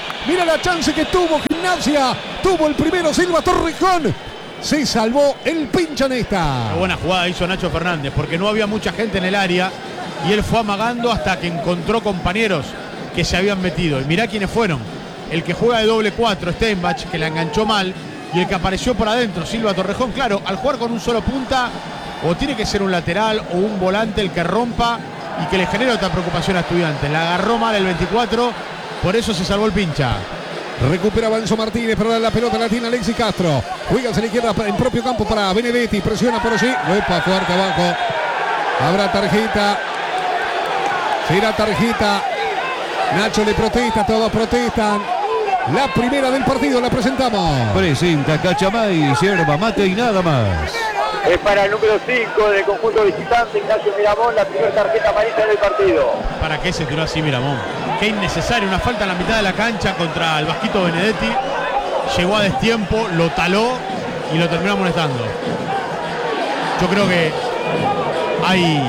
tuvo, Gimnasia, tuvo el primero Silva Torrejón, se salvó el Pinchanesta. Una buena jugada hizo Nacho Fernández, porque no había mucha gente en el área, y él fue amagando hasta que encontró compañeros que se habían metido, y mirá quiénes fueron, el que juega de doble 4, Steinbach, que la enganchó mal, y el que apareció por adentro, Silva Torrejón. Claro, al jugar con un solo punta, o tiene que ser un lateral o un volante el que rompa y que le genere otra preocupación a Estudiantes. La agarró mal el 24, por eso se salvó el pincha. Recupera Enzo Martínez, pero la pelota la tiene Alexis Castro. Juega hacia la izquierda en propio campo para Benedetti, presiona por allí. Epa, fuerte abajo. Habrá tarjeta. Será tarjeta. Nacho le protesta, todos protestan. La primera del partido la presentamos. Presenta Cachamay, yerba mate y nada más. Es para el número 5 del conjunto visitante, Ignacio Miramón, la primera tarjeta amarilla del partido. ¿Para qué se tiró así Miramón? Qué innecesario, una falta en la mitad de la cancha contra el Vasquito Benedetti. Llegó a destiempo, lo taló y lo terminó amonestando. Yo creo que hay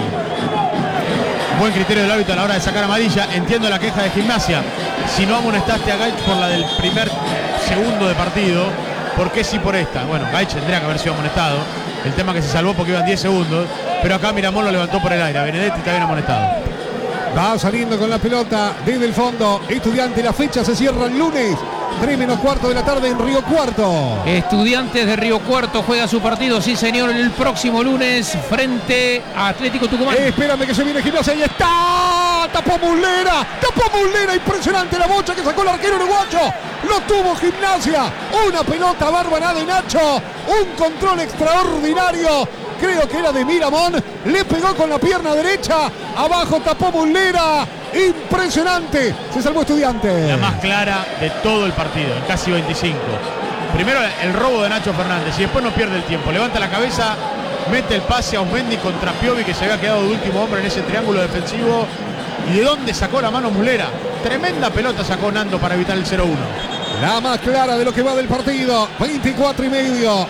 buen criterio del árbitro a la hora de sacar amarilla. Entiendo la queja de Gimnasia. Si no amonestaste a Gaich por la del segundo de partido, ¿por qué sí por esta? Bueno, Gaich tendría que haber sido amonestado. El tema que se salvó porque iban 10 segundos. Pero acá Miramón lo levantó por el aire. Benedetti está bien amonestado. Va saliendo con la pelota desde el fondo. Estudiante, la fecha se cierra el lunes. 3:15 de la tarde en Río Cuarto. Estudiantes de Río Cuarto juega su partido, sí señor, el próximo lunes frente a Atlético Tucumán. Espérame que se viene Gimnasia, ahí está. Tapó Muslera, impresionante la bocha que sacó el arquero uruguayo. Lo tuvo Gimnasia. Una pelota bárbara de Nacho. Un control extraordinario. Creo que era de Miramón. Le pegó con la pierna derecha. Abajo tapó Muslera. Impresionante. Se salvó Estudiantes. La más clara de todo el partido, en casi 25. Primero el robo de Nacho Fernández y después no pierde el tiempo. Levanta la cabeza, mete el pase a Ausmendi contra Piovi, que se había quedado de último hombre en ese triángulo defensivo. ¿Y de dónde sacó la mano Muslera? Tremenda pelota sacó Nando para evitar el 0-1. La más clara de lo que va del partido. 24:30.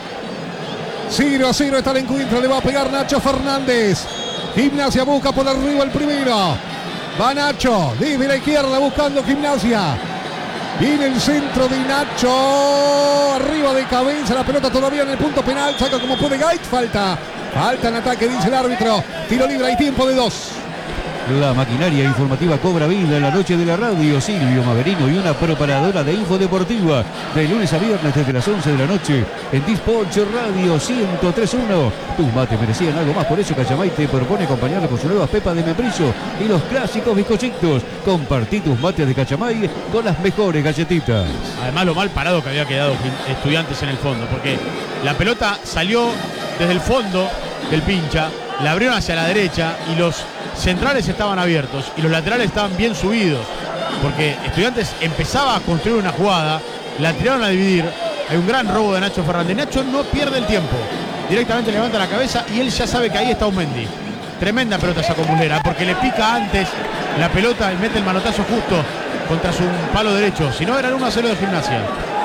0-0 está el encuentro. Le va a pegar Nacho Fernández. Gimnasia busca por arriba el primero. Va Nacho desde la izquierda buscando Gimnasia. Viene el centro de Nacho. Arriba de cabeza. La pelota todavía en el punto penal. Saca como puede Gaich. Falta en ataque, dice el árbitro. Tiro libre, hay tiempo de 2. La maquinaria informativa cobra vida en la noche de la radio. Silvio Maverino y una preparadora de info deportiva. De lunes a viernes desde las 11 de la noche en Dispatch Radio 103.1. Tus mates merecían algo más, por eso Cachamay te propone acompañarlo con su nueva pepa de membrillo y los clásicos bizcochitos. Compartí tus mates de Cachamay con las mejores galletitas. Además lo mal parado que había quedado Estudiantes en el fondo, porque la pelota salió desde el fondo del pincha, la abrieron hacia la derecha y los centrales estaban abiertos y los laterales estaban bien subidos, porque Estudiantes empezaba a construir una jugada, la tiraron a dividir. Hay un gran robo de Nacho Fernández. Nacho no pierde el tiempo, directamente levanta la cabeza y él ya sabe que ahí está Ausmendi. Tremenda pelota sacó Muslera, porque le pica antes la pelota y mete el manotazo justo contra su palo derecho. Si no, era el 1-0 de Gimnasia.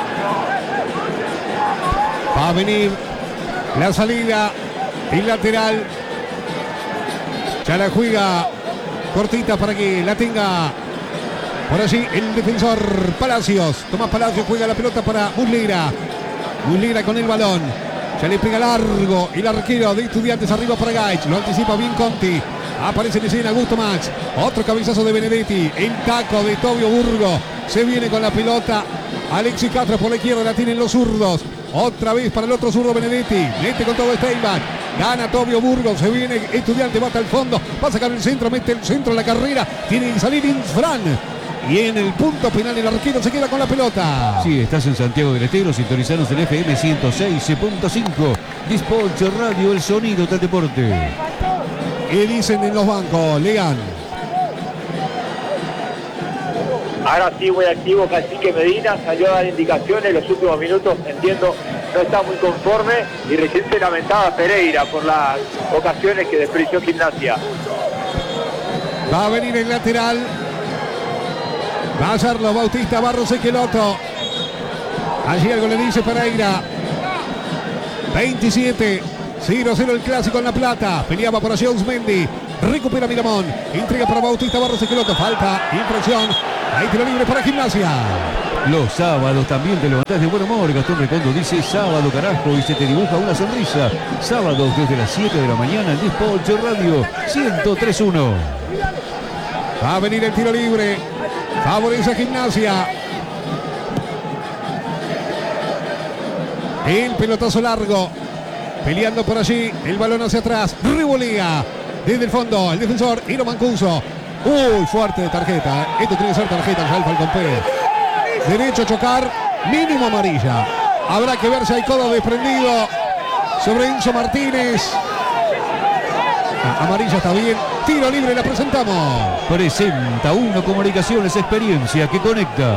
Va a venir la salida, el lateral. Ya la juega cortita para que la tenga por allí el defensor Palacios. Tomás Palacios juega la pelota para Muslera. Muslera con el balón. Ya le pega largo el arquero de Estudiantes arriba para Gaich. Lo anticipa bien Conti. Aparece en escena Augusto Max. Otro cabezazo de Benedetti. El taco de Tobio Burgo. Se viene con la pelota. Alexis Castro por la izquierda. La tienen los zurdos. Otra vez para el otro zurdo Benedetti. Mete con todo Steinbach. Gana Tobio Burgos. Se viene Estudiante. Va hasta el fondo. Va a sacar el centro. Mete el centro en la carrera. Tiene que salir Infran. Y en el punto penal el arquero se queda con la pelota. Sí, estás en Santiago del Estero. Sintonizanos en FM 106.5. Dispatch Radio, el sonido del deporte. ¿Qué dicen en los bancos? Lean. Ahora sí muy activo Cacique Medina, salió a dar indicaciones en los últimos minutos, entiendo, no está muy conforme y recién se lamentaba Pereira por las ocasiones que desperdició Gimnasia. Va a venir el lateral. Va a hacerlo Bautista Barros Esqueloto. Allí algo le dice Pereira. 27-0-0 el clásico en La Plata. Peleaba por allí Osmendi. Recupera Miramón. Entrega para Bautista Barros Esqueloto. Falta, infracción. Hay tiro libre para Gimnasia. Los sábados también te levantás de buen humor. Gastón Recondo dice sábado carajo y se te dibuja una sonrisa. Sábados desde las 7 de la mañana en Dispolch Radio 103.1. Va a venir el tiro libre. Favorece a Gimnasia. El pelotazo largo. Peleando por allí. El balón hacia atrás. Revolea. Desde el fondo. El defensor Iro Mancuso. Uy, fuerte de tarjeta. Esto tiene que ser tarjeta ya el Falcón Pérez. Derecho a chocar. Mínimo amarilla. Habrá que ver si hay codo desprendido sobre Enzo Martínez. Amarilla está bien. Tiro libre, la presentamos. Presenta Uno Comunicaciones, experiencia que conecta.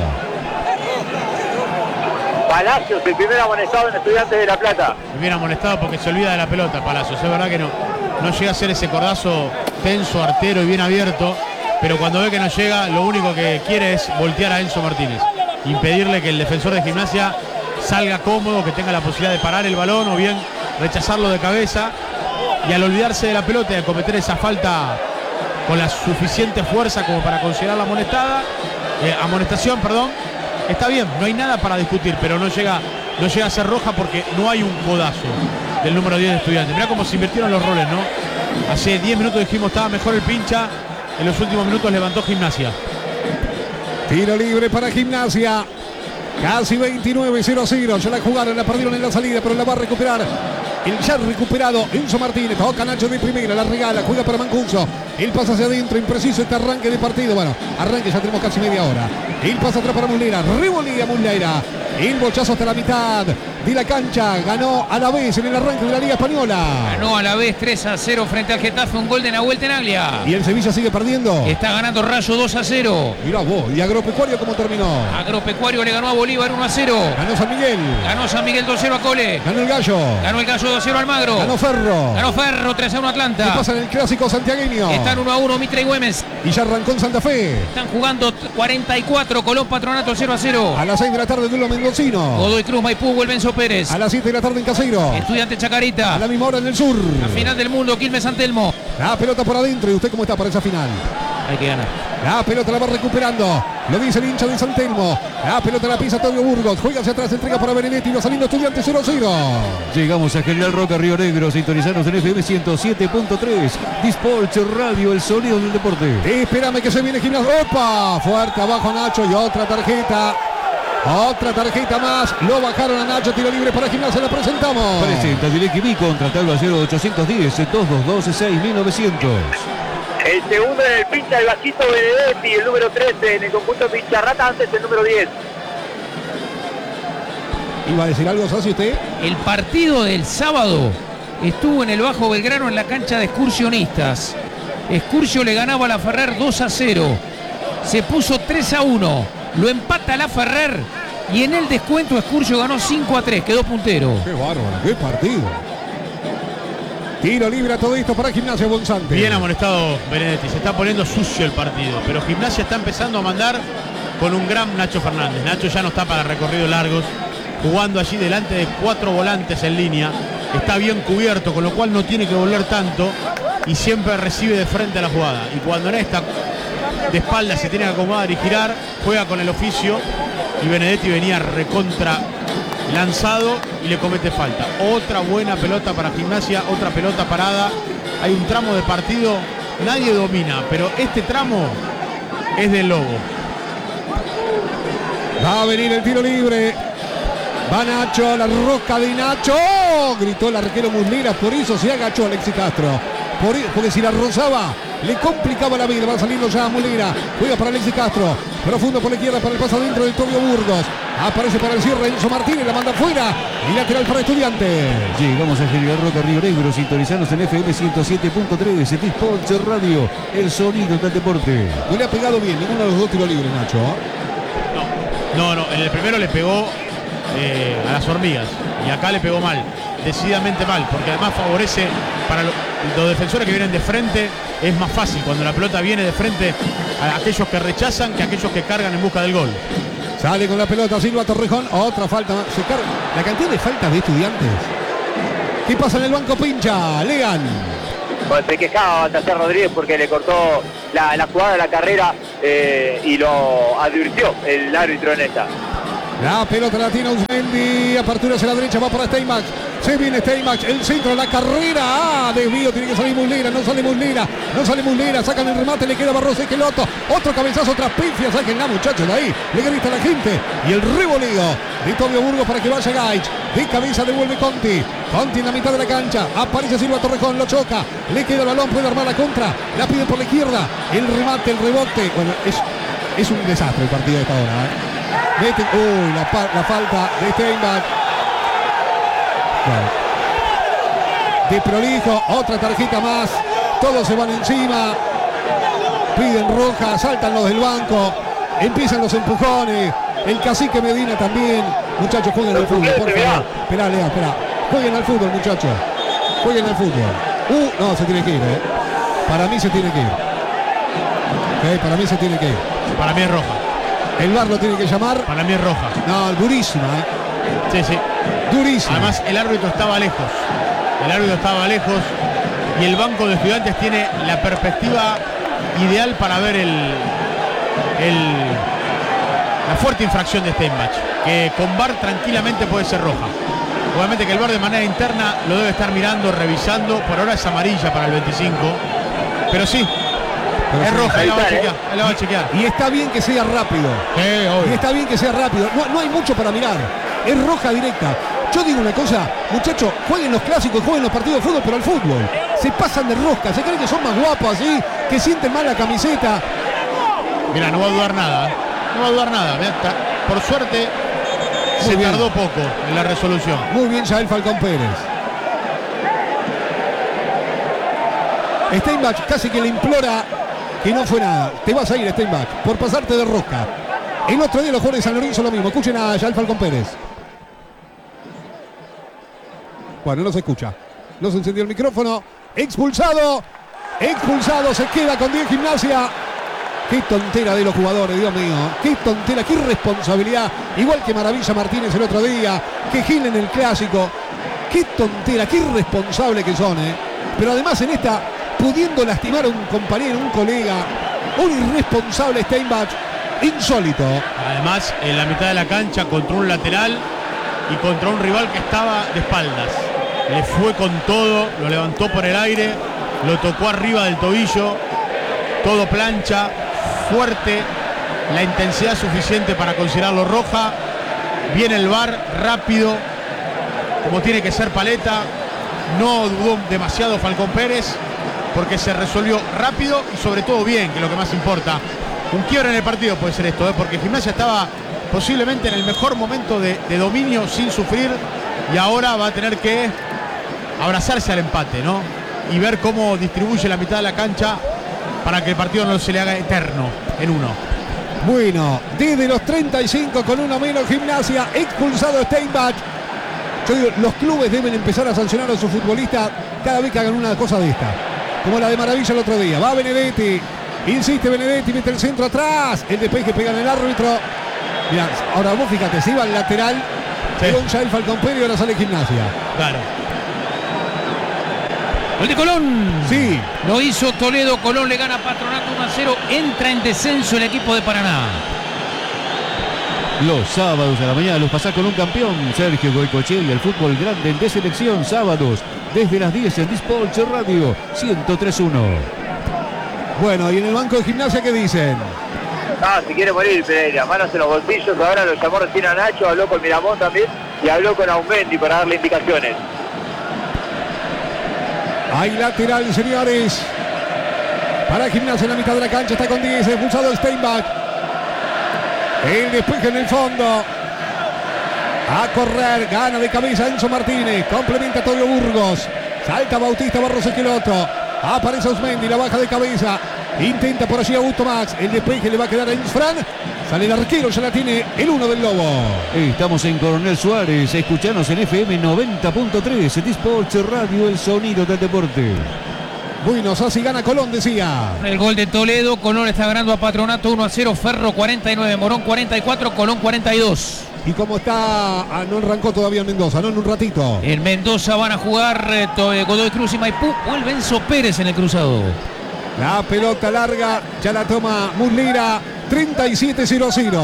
Palacios, el primer amonestado en Estudiantes de La Plata. Bien amonestado porque se olvida de la pelota, Palacios. Es verdad que no llega a ser ese cordazo tenso, artero y bien abierto. Pero cuando ve que no llega, lo único que quiere es voltear a Enzo Martínez. Impedirle que el defensor de Gimnasia salga cómodo, que tenga la posibilidad de parar el balón o bien rechazarlo de cabeza. Y al olvidarse de la pelota y a cometer esa falta con la suficiente fuerza como para considerar la amonestación, está bien, no hay nada para discutir, pero no llega a ser roja porque no hay un codazo del número 10 de Estudiantes. Mirá cómo se invirtieron los roles, ¿no? Hace 10 minutos dijimos estaba mejor el pincha, en los últimos minutos levantó Gimnasia. Tiro libre para Gimnasia. Casi 29-0-0. Ya la jugaron, la perdieron en la salida, pero la va a recuperar. El ya recuperado Enzo Martínez. Toca Nacho de primera, la regala, juega para Mancuso. El pasa hacia adentro, impreciso este arranque de partido. Bueno, arranque, ya tenemos casi media hora. El pasa atrás para Muslera, revolea Muslera. El bochazo hasta la mitad de la cancha. Ganó a la vez en el arranque de la Liga Española. Ganó a la vez 3-0 frente al Getafe, un gol de Nahuel Tenaglia. Y el Sevilla sigue perdiendo. Está ganando Rayo 2-0. Mirá vos, ¿y Agropecuario cómo terminó? Agropecuario le ganó a Bolívar 1-0. Ganó San Miguel. Ganó San Miguel 2-0 a Cole. Ganó el Gallo. Ganó el Gallo 2-0 Almagro. Ganó Ferro. Ganó Ferro 3-1 Atlanta. ¿Qué pasa en el clásico santiagueño? Están 1-1 Mitre y Güemes. Y ya arrancó en Santa Fe. Están jugando 44 Colón Patronato 0-0. A las 6 de la tarde duelo mendocino. Godoy Cruz Maipú Güelbenzo Pérez. A las 7 de la tarde en Caseiro. Estudiante Chacarita. A la misma hora en el sur. La final del mundo Quilmes San Telmo. La pelota por adentro. ¿Y usted cómo está para esa final? Hay que ganar. La pelota la va recuperando. Lo dice el hincha de San Telmo. La pelota la pisa Antonio Burgos. Juega hacia atrás, entrega para Benedetti. Va saliendo Estudiante 0-0. Llegamos a General Roca, Río Negro. Sintonizanos en FM 107.3. Dispolch Radio, el sonido del deporte. Espérame que se viene Gimnasia. ¡Opa! Fuerte abajo Nacho y otra tarjeta. Otra tarjeta más. Lo bajaron a Nacho. Tiro libre para Gimnasia. La presentamos. Presenta Direct B. Contratalo al 0810-222-6900. El segundo en el pincha, el vasito Benedetti, el número 13 en el conjunto Pincharrata, antes el número 10. ¿Iba a decir algo, Sassi, usted? El partido del sábado estuvo en el Bajo Belgrano en la cancha de Excursionistas. Excursio le ganaba a la Ferrer 2-0. Se puso 3-1. Lo empata la Ferrer y en el descuento Excursio ganó 5-3. Quedó puntero. Qué bárbaro, qué partido. Tiro libre a todo esto para Gimnasia Bonzante. Bien amonestado Benedetti, se está poniendo sucio el partido, pero Gimnasia está empezando a mandar con un gran Nacho Fernández. Nacho ya no está para recorridos largos, jugando allí delante de 4 volantes en línea. Está bien cubierto, con lo cual no tiene que volver tanto y siempre recibe de frente a la jugada. Y cuando en esta de espalda se tiene que acomodar y girar, juega con el oficio y Benedetti venía recontra lanzado y le comete falta. Otra buena pelota para Gimnasia, otra pelota parada. Hay un tramo de partido, nadie domina, pero este tramo es del Lobo. Va a venir el tiro libre. Va Nacho, la rosca de Nacho. ¡Oh! Gritó el arquero Muslera, por eso se agachó Alexis Castro. Porque si la rozaba, le complicaba la vida. Va saliendo ya Mulera, juega para Alexis Castro, profundo por la izquierda para el paso adentro de Tobio Burgos. Aparece para el cierre Enzo Martínez, la manda afuera y lateral para Estudiantes. Llegamos a General Roca Río Negro, sintonizanos en FM 107.3, Sports Radio, el sonido del deporte. No le ha pegado bien ninguno de los dos tiros libres, Nacho. No, en el primero le pegó a las hormigas y acá le pegó mal, decididamente mal, porque además favorece para los defensores que vienen de frente. Es más fácil cuando la pelota viene de frente a aquellos que rechazan que a aquellos que cargan en busca del gol. Sale con la pelota Silva Torrejón, otra falta más. Se carga la cantidad de faltas de Estudiantes. ¿Qué pasa en el banco? Pincha, Legan. Pues se quejaba Baltasar Rodríguez porque le cortó la jugada de la carrera y lo advirtió el árbitro en esta. La pelota la tiene Uzmendi, apertura hacia la derecha, va para Steinbach. Se viene Steinbach, el centro, la carrera. Desvío, tiene que salir Muslera, no sale Muslera, sacan el remate, le queda Barroso Esqueloto. Otro cabezazo, otras pifias, sáquenla muchachos de ahí. Le grita a la gente. Y el revoleo de Tobio Burgos para que vaya Gaich. De cabeza devuelve Conti. Conti en la mitad de la cancha. Aparece Silva Torrejón, lo choca. Le queda el balón, puede armar la contra. La pide por la izquierda. El remate, el rebote. Bueno, es un desastre el partido de esta hora, la falta de Steinbach. Bueno. De prolijo, otra tarjeta más. Todos se van encima. Piden roja, saltan los del banco. Empiezan los empujones. El cacique Medina también. Muchachos, jueguen al fútbol, por favor. Esperá, Lea, esperá. Jueguen al fútbol, muchachos. Jueguen al fútbol. No, se tiene que ir, Para mí se tiene que ir. Para mí se tiene que ir. Para mí es roja. El VAR lo tiene que llamar. Para mí es roja. No, durísima, Sí. Durísima. Además, el árbitro estaba lejos. Y el banco de Estudiantes tiene la perspectiva ideal para ver la fuerte infracción de Steinbach, que con VAR tranquilamente puede ser roja. Obviamente que el VAR de manera interna lo debe estar mirando, revisando. Por ahora es amarilla para el 25. Pero sí. Es roja, ahí la va a chequear. Y está bien que sea rápido. Obvio. Y está bien que sea rápido. No hay mucho para mirar. Es roja directa. Yo digo una cosa, muchachos, jueguen los clásicos, jueguen los partidos de fútbol, pero al fútbol. Se pasan de rosca, se creen que son más guapos así, que sienten mal la camiseta. Mira, no va a dudar nada. Mirá, por suerte se tardó poco en la resolución. Muy bien, Yael Falcón Pérez. Steinbach casi que le implora que no fue nada. Te vas a ir, Steinbach, por pasarte de rosca. El otro día los jugadores de San Lorenzo lo mismo. Escuchen a Yael Falcón Pérez. Bueno, no se escucha. No se encendió el micrófono. Expulsado, se queda con 10 Gimnasia. Qué tontera de los jugadores, Dios mío. Qué tontera, qué irresponsabilidad. Igual que Maravilla Martínez el otro día, que Gil en el clásico. Qué tontera, qué irresponsable que son, Pero además en esta, pudiendo lastimar a un compañero, un colega, un irresponsable Steinbach, insólito. Además, en la mitad de la cancha, contra un lateral y contra un rival que estaba de espaldas. Le fue con todo, lo levantó por el aire, lo tocó arriba del tobillo, todo plancha, fuerte, la intensidad suficiente para considerarlo roja. Viene el VAR, rápido, como tiene que ser Paleta. No dudó demasiado Falcón Pérez, porque se resolvió rápido y sobre todo bien, que es lo que más importa. Un quiebre en el partido puede ser esto, porque Gimnasia estaba posiblemente en el mejor momento de dominio sin sufrir, y ahora va a tener que abrazarse al empate, ¿no? Y ver cómo distribuye la mitad de la cancha para que el partido no se le haga eterno en uno. Bueno, desde los 35 con uno menos Gimnasia, expulsado Steinbach. Yo digo, los clubes deben empezar a sancionar a sus futbolistas cada vez que hagan una cosa de esta, como la de Maravilla el otro día. Va Benedetti, insiste Benedetti, mete el centro atrás, el despeje pega en el árbitro. Mirá, ahora vos fíjate, se iba al lateral, con Yael Falcón Pérez y ahora sale Gimnasia. Claro. Gol de Colón. Sí. Lo hizo Toledo. Colón le gana a Patronato 1-0. Entra en descenso el equipo de Paraná. Los sábados a la mañana los pasás con un campeón. Sergio Goycochea y el fútbol grande de selección. Sábados desde las 10 en Dispolch Radio 103.1. Bueno, y en el banco de Gimnasia, ¿qué dicen? Si quiere morir Pereira, manos en los bolsillos. Ahora lo llamó recién a Nacho, habló con Miramón también y habló con Aumendi para darle indicaciones. Hay lateral, señores. para Gimnasia en la mitad de la cancha. Está con 10, expulsado Steinbach. El despeje en el fondo. A correr, gana de cabeza Enzo Martínez. Complementa Tobio Burgos. Salta Bautista Barros Esqueloto. Aparece Osmendi, la baja de cabeza. Intenta por allí Augusto Max. El despeje le va a quedar a Insfran. Sale el arquero, ya la tiene el 1 del Lobo. Estamos en Coronel Suárez. Escuchanos en FM 90.3. Disports Radio, el sonido del deporte. Buenos, así gana Colón, decía. El gol de Toledo. Colón está ganando a Patronato 1-0. Ferro 49, Morón 44, Colón 42. Y como está, no arrancó todavía en Mendoza, ¿no? En un ratito. En Mendoza van a jugar Godoy Cruz y Maipú. Vuelve Enzo Pérez en el cruzado. La pelota larga, ya la toma Muslera. 37-0-0.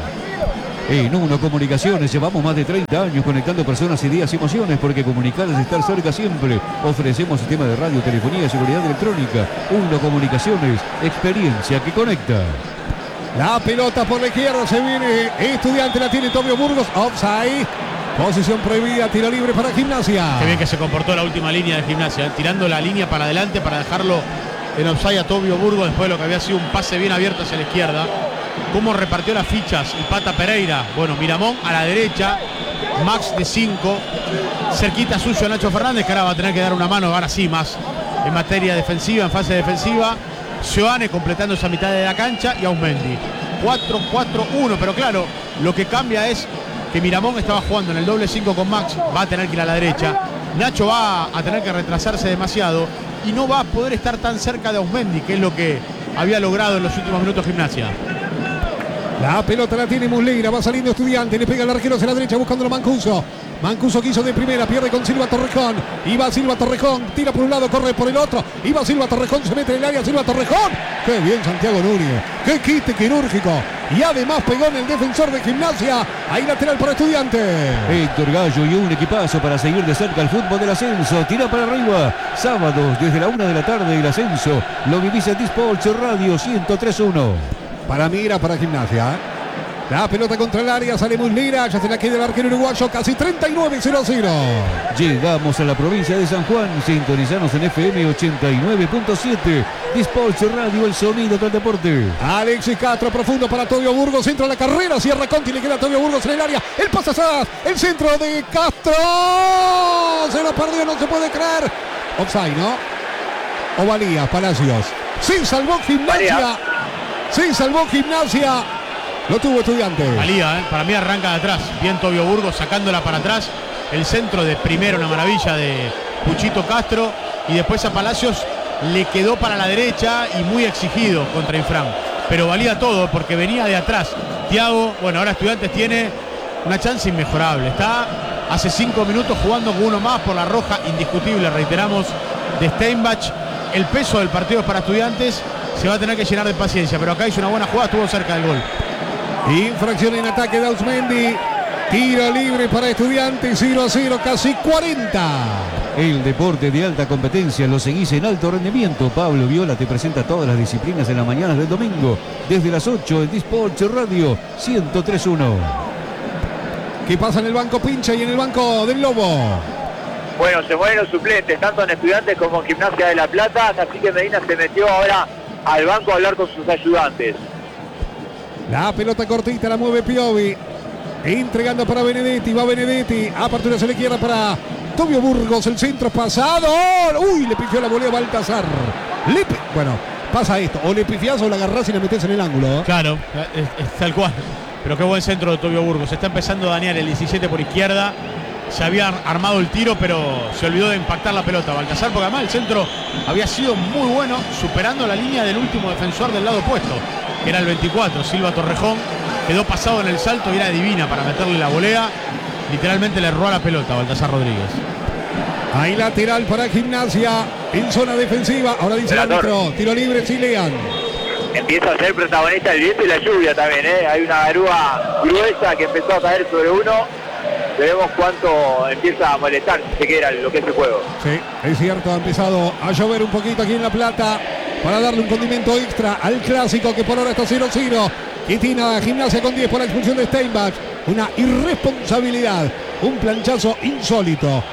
En Uno Comunicaciones llevamos más de 30 años conectando personas, ideas y emociones, porque comunicar es estar cerca siempre. Ofrecemos sistema de radio, telefonía y seguridad electrónica. Uno Comunicaciones, experiencia que conecta. La pelota por la izquierda, se viene Estudiante, la tiene Tobio Burgos. Offside, posición prohibida, tiro libre para Gimnasia. Qué bien que se comportó la última línea de Gimnasia, tirando la línea para adelante para dejarlo en offside a Tobio Burgos después de lo que había sido un pase bien abierto hacia la izquierda. Cómo repartió las fichas y Pata Pereira. Bueno, Miramón a la derecha, Max de 5, cerquita suyo Nacho Fernández, que ahora va a tener que dar una mano, ahora sí más en materia defensiva, en fase defensiva. Sioane completando esa mitad de la cancha y Ausmendi. 4-4-1, pero claro, lo que cambia es que Miramón estaba jugando en el doble 5 con Max, va a tener que ir a la derecha. Nacho va a tener que retrasarse demasiado y no va a poder estar tan cerca de Ausmendi, que es lo que había logrado en los últimos minutos Gimnasia. La pelota la tiene Muslera, va saliendo Estudiante, le pega el arquero hacia la derecha buscándolo Mancuso. Mancuso quiso de primera, pierde con Silva Torrejón. Iba Silva Torrejón, tira por un lado, corre por el otro. Iba Silva Torrejón, se mete en el área, Silva Torrejón. ¡Qué bien Santiago Núñez! ¡Qué quite quirúrgico! Y además pegó en el defensor de Gimnasia. Ahí lateral para Estudiante. Héctor Gallo y un equipazo para seguir de cerca el fútbol del ascenso. Tira para arriba. Sábados desde la 1 de la tarde el ascenso. Lo vivís en Disports Radio 103.1. Para mí era para Gimnasia. La pelota contra el área, sale Muslera, ya se la queda el arquero uruguayo, casi 39-0-0. Llegamos a la provincia de San Juan, sintonizanos en FM 89.7. Disports Radio, el sonido del deporte. Alexis Castro, profundo para Tobio Burgos, entra a la carrera, cierra Conti, le queda a Tobio Burgos en el área. El pase atrás, el centro de Castro. Se lo perdió, no se puede creer. Offside, ¿no? O valía, Palacios. Se salvó Gimnasia. Se salvó Gimnasia. Lo tuvo Estudiante. Valía, para mí arranca de atrás. Bien Tobio Burgos sacándola para atrás. El centro de primero, una maravilla de Puchito Castro. Y después a Palacios le quedó para la derecha y muy exigido contra Infran. Pero valía todo porque venía de atrás. Thiago, bueno, ahora Estudiantes tiene una chance inmejorable. Está hace 5 minutos jugando con uno más por la roja indiscutible, reiteramos, de Steinbach. El peso del partido es para Estudiantes. Se va a tener que llenar de paciencia, pero acá hizo una buena jugada, estuvo cerca del gol. Infracción en ataque de Ausmendi. Tiro libre para Estudiantes, 0-0, casi 40. El deporte de alta competencia lo seguís en alto rendimiento. Pablo Viola te presenta todas las disciplinas en las mañanas del domingo, desde las 8 en Disports Radio 103.1. ¿Qué pasa en el banco Pincha y en el banco del Lobo? Bueno, se mueven los suplentes, tanto en Estudiantes como en Gimnasia de La Plata, así que Medina se metió ahora al banco a hablar con sus ayudantes. La pelota cortita la mueve Piovi. Entregando para Benedetti. Va Benedetti. Apertura hacia la izquierda para Tobio Burgos. El centro pasado. Uy, le pifió la volea Baltasar. Bueno, pasa esto. O le pifiás o la agarrás y la metés en el ángulo. Claro, es tal cual. Pero qué buen centro de Tobio Burgos. Está empezando a dañar el 17 por izquierda. Se había armado el tiro, pero se olvidó de impactar la pelota Baltasar, porque además el centro había sido muy bueno, superando la línea del último defensor del lado opuesto, que era el 24, Silva Torrejón. Quedó pasado en el salto y era divina para meterle la volea. Literalmente le robó la pelota a Baltasar Rodríguez. Hay lateral para Gimnasia en zona defensiva. Ahora dice el árbitro, tiro libre, Chilean. Empieza a ser protagonista el viento y la lluvia también, ¿eh? Hay una garúa gruesa que empezó a caer sobre uno. Veremos cuánto empieza a molestar si se queda lo que es el juego. Sí, es cierto, ha empezado a llover un poquito aquí en La Plata para darle un condimento extra al clásico que por ahora está 0-0. Que tiene a Gimnasia con 10 por la expulsión de Steinbach. Una irresponsabilidad, un planchazo insólito.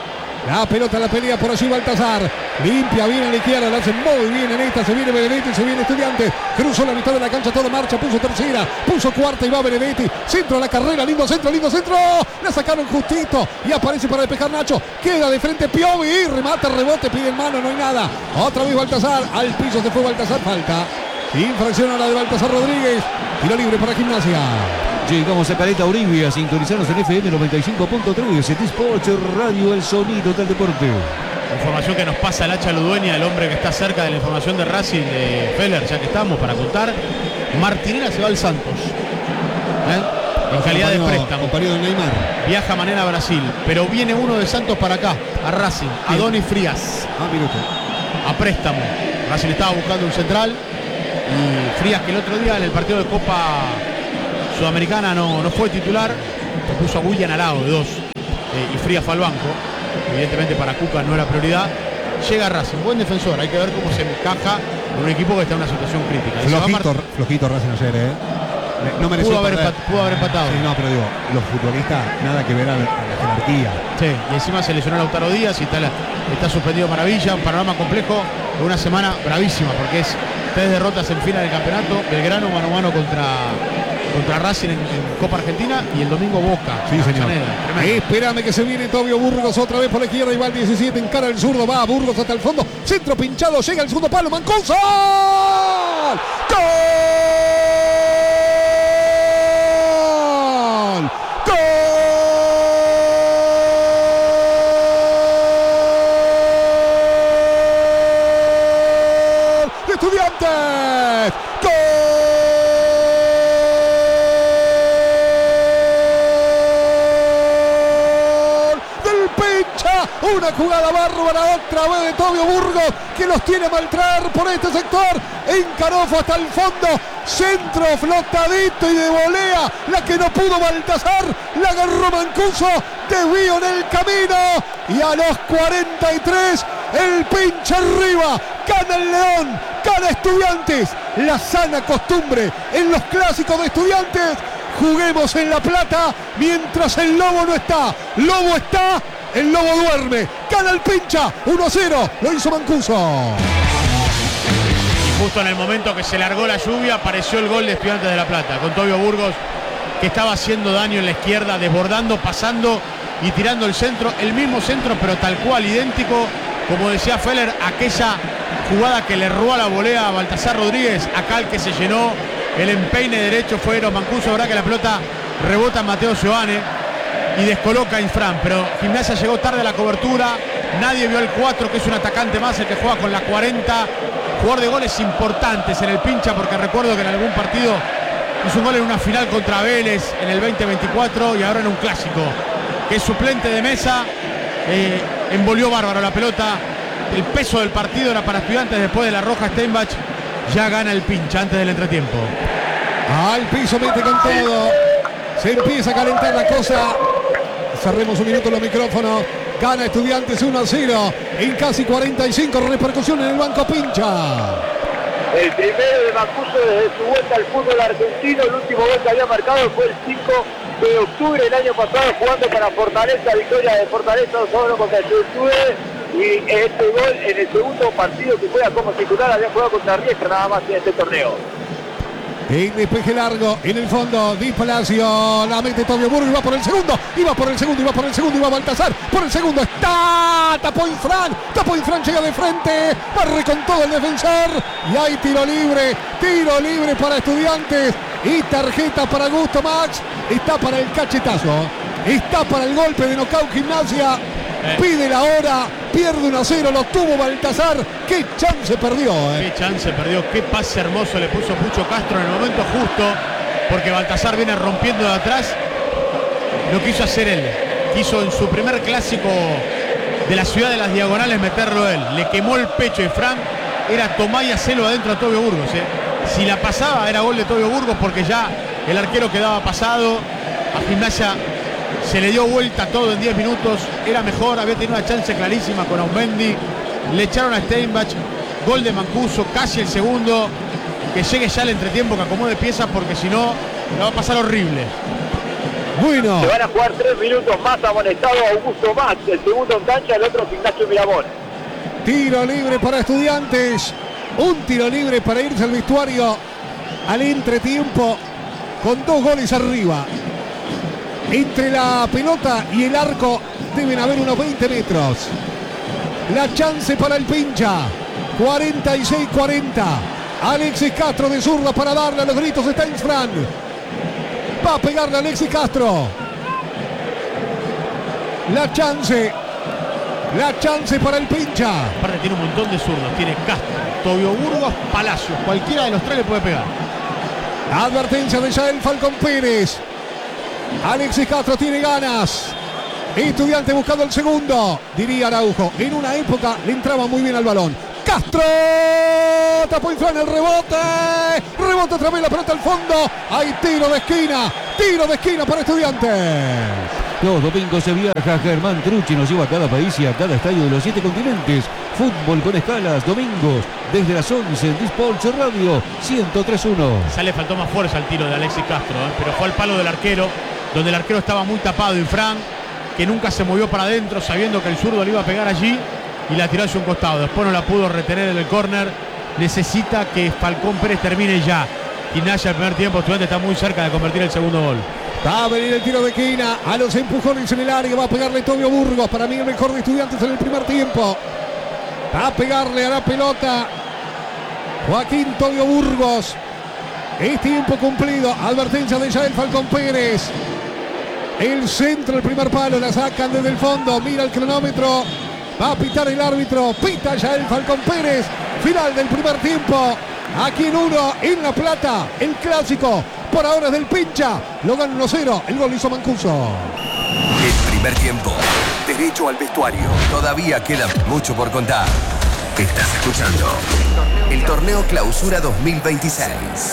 La pelota la pelea por allí Baltasar. Limpia bien a la izquierda, la hace muy bien en esta. Se viene Benedetti, se viene Estudiantes. Cruzó la mitad de la cancha, toda marcha. Puso tercera, puso cuarta y va Benedetti. Centro a la carrera, lindo centro, lindo centro. La sacaron justito y aparece para despejar Nacho. Queda de frente Piovi, remata, rebote, pide en mano, no hay nada. Otra vez Baltasar, al piso se fue Baltasar, falta. Infracción a la de Baltasar Rodríguez. Tiro libre para Gimnasia. Llegamos a Caleta Uribia, sintonizados en FM 95.3, T-Sports Radio, el sonido del deporte. Información que nos pasa el Hacha Ludueña, el hombre que está cerca de la información de Racing, de Feller, ya que estamos para contar. Martinera se va al Santos. En calidad de préstamo. Compañero de Neymar. Viaja mañana a Brasil, pero viene uno de Santos para acá, a Racing, Adonis Frías. Minuto. A préstamo. Racing estaba buscando un central y Frías, que el otro día en el partido de Copa Sudamericana no fue titular, se puso a Willian al lado de 2 y Frías fue al banco. Evidentemente para Cuca no era prioridad. Llega Racing, buen defensor, hay que ver cómo se encaja en un equipo que está en una situación crítica. Flojito Racing ayer, No mereció pudo haber empatado. Sí, no, pero digo, los futbolistas nada que ver a la jerarquía. Sí, y encima se lesionó Lautaro Díaz y está suspendido Maravilla, un panorama complejo, una semana bravísima porque es 3 derrotas en fila del campeonato, Belgrano mano a mano contra Racing en Copa Argentina y el domingo Boca. Sí, señor. Espérame que se viene Tobio Burgos otra vez por la izquierda y va al 17, encara el zurdo, va Burgos hasta el fondo, centro pinchado, llega el segundo palo, Mancuso. ¡Gol! Estudiantes, ¡gol! Del Pincha, una jugada bárbara otra vez de Tobio Burgos que los tiene a maltraer por este sector, encarofo hasta el fondo, centro flotadito y de volea, la que no pudo Baltasar, la agarró Mancuso, desvío en el camino y a los 43 el Pincha arriba, gana el León, gana Estudiantes, la sana costumbre en los clásicos de Estudiantes, juguemos en La Plata mientras el Lobo no está, Lobo está, el Lobo duerme, gana el Pincha, 1-0, lo hizo Mancuso. Y justo en el momento que se largó la lluvia apareció el gol de Estudiantes de La Plata, con Tobio Burgos que estaba haciendo daño en la izquierda, desbordando, pasando y tirando el centro, el mismo centro pero tal cual, idéntico, como decía Feller, aquella jugada que le robó a la volea a Baltasar Rodríguez, acá el que se llenó el empeine derecho fue Eros Mancuso, verdad que la pelota rebota en Mateo Giovane y descoloca a Infran, pero Gimnasia llegó tarde a la cobertura, nadie vio al 4 que es un atacante más, el que juega con la 40, jugador de goles importantes en el Pincha, porque recuerdo que en algún partido hizo un gol en una final contra Vélez en el 2024 y ahora en un clásico, que es suplente de Mesa, envolvió bárbaro la pelota. El peso del partido era para Estudiantes después de la roja. Steinbach ya gana el Pincha antes del entretiempo. Al piso, mete con todo. Se empieza a calentar la cosa. Cerremos un minuto los micrófonos. Gana Estudiantes 1-0 en casi 45, repercusión en el banco Pincha. El primero de Mancuso desde su vuelta al fútbol argentino. El último gol que había marcado fue el 5 de octubre del año pasado, jugando para Fortaleza, victoria de Fortaleza 2-1 contra el Juventude. Y este gol en el segundo partido que juega como titular, había jugado contra Riestra nada más en este torneo. El despeje largo en el fondo, Di Palacio, la mete Tobio Burgos y va por el segundo, y va por el segundo, y va por el segundo, y va Baltasar, por el segundo, está, tapó Infran, llega de frente, barre con todo el defensor, y hay tiro libre para Estudiantes, y tarjeta para Gusto Max, está para el cachetazo, está para el golpe de nocaut Gimnasia, pide la hora, pierde 1-0, lo tuvo Baltasar, qué chance perdió. Qué chance perdió, qué pase hermoso le puso Pucho Castro en el momento justo, porque Baltasar viene rompiendo de atrás, lo quiso hacer él, quiso en su primer clásico de la ciudad de las diagonales meterlo él, le quemó el pecho y Fran era tomar y hacerlo adentro a Tobio Burgos. Si la pasaba era gol de Tobio Burgos porque ya el arquero quedaba pasado, a Gimnasia se le dio vuelta todo en 10 minutos, era mejor, había tenido una chance clarísima con Aumendi, le echaron a Steinbach, gol de Mancuso, casi el segundo, que llegue ya el entretiempo, que acomode piezas porque si no, la va a pasar horrible. Bueno. Se van a jugar 3 minutos más amonestado Augusto Más, el segundo en cancha, el otro es Ignacio Miramón. Tiro libre para Estudiantes. Un tiro libre para irse al vestuario al entretiempo con 2 goles arriba. Entre la pelota y el arco deben haber unos 20 metros. La chance para el Pincha. 46-40. Alexis Castro de zurda para darle a los gritos de Steinsfran. Va a pegarle a Alexis Castro. La chance para el Pincha. Aparte tiene un montón de zurdos. Tiene Castro, Tobio Burgos, Palacios. Cualquiera de los 3 le puede pegar. Advertencia de Yael Falcón Pérez. Alexis Castro tiene ganas. Estudiante buscando el segundo. Diría Araujo. En una época le entraba muy bien al balón. Castro. Tapó Infran el rebote. Rebota otra vez la pelota al fondo. Hay tiro de esquina. Tiro de esquina para Estudiantes. Los domingos se viaja. Germán Trucci nos lleva a cada país y a cada estadio de los 7 continentes. Fútbol con escalas, domingos, desde las 11 en Disports Radio 103.1. Ya le faltó más fuerza al tiro de Alexis Castro, pero fue al palo del arquero, donde el arquero estaba muy tapado. Infran, que nunca se movió para adentro, sabiendo que el zurdo le iba a pegar allí, y la tiró hacia un costado. Después no la pudo retener en el córner. Necesita que Falcón Pérez termine ya. Gimnasia el primer tiempo, Estudiantes está muy cerca de convertir el segundo gol. Va a venir el tiro de esquina, a los empujones en el área, va a pegarle Tobio Burgos, para mí el mejor de Estudiantes en el primer tiempo. Va a pegarle a la pelota Joaquín Tobio Burgos. Es tiempo cumplido, advertencia de Yael Falcón Pérez. El centro, el primer palo, la sacan desde el fondo, mira el cronómetro, va a pitar el árbitro, pita Yael Falcón Pérez. Final del primer tiempo, aquí en 1 en La Plata, el clásico. Por ahora es del Pincha, lo gana 1-0, el gol hizo Mancuso. El primer tiempo, derecho al vestuario. Todavía queda mucho por contar. Estás escuchando el Torneo Clausura 2026.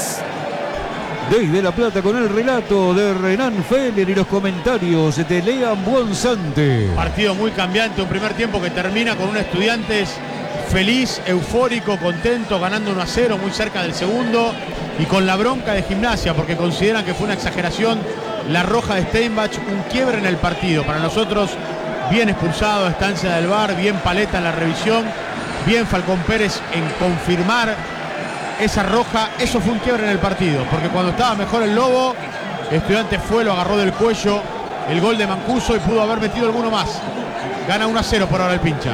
Desde La Plata con el relato de Renan Feller y los comentarios de Lean Buonsante. Partido muy cambiante, un primer tiempo que termina con un Estudiantes feliz, eufórico, contento, ganando 1-0, muy cerca del segundo, y con la bronca de Gimnasia, porque consideran que fue una exageración la roja de Steinbach, un quiebre en el partido. Para nosotros, bien expulsado, estancia del VAR, bien Paleta en la revisión, bien Falcón Pérez en confirmar esa roja. Eso fue un quiebre en el partido, porque cuando estaba mejor el Lobo, Estudiantes fue, lo agarró del cuello, el gol de Mancuso, y pudo haber metido alguno más. Gana 1-0 por ahora el Pincha.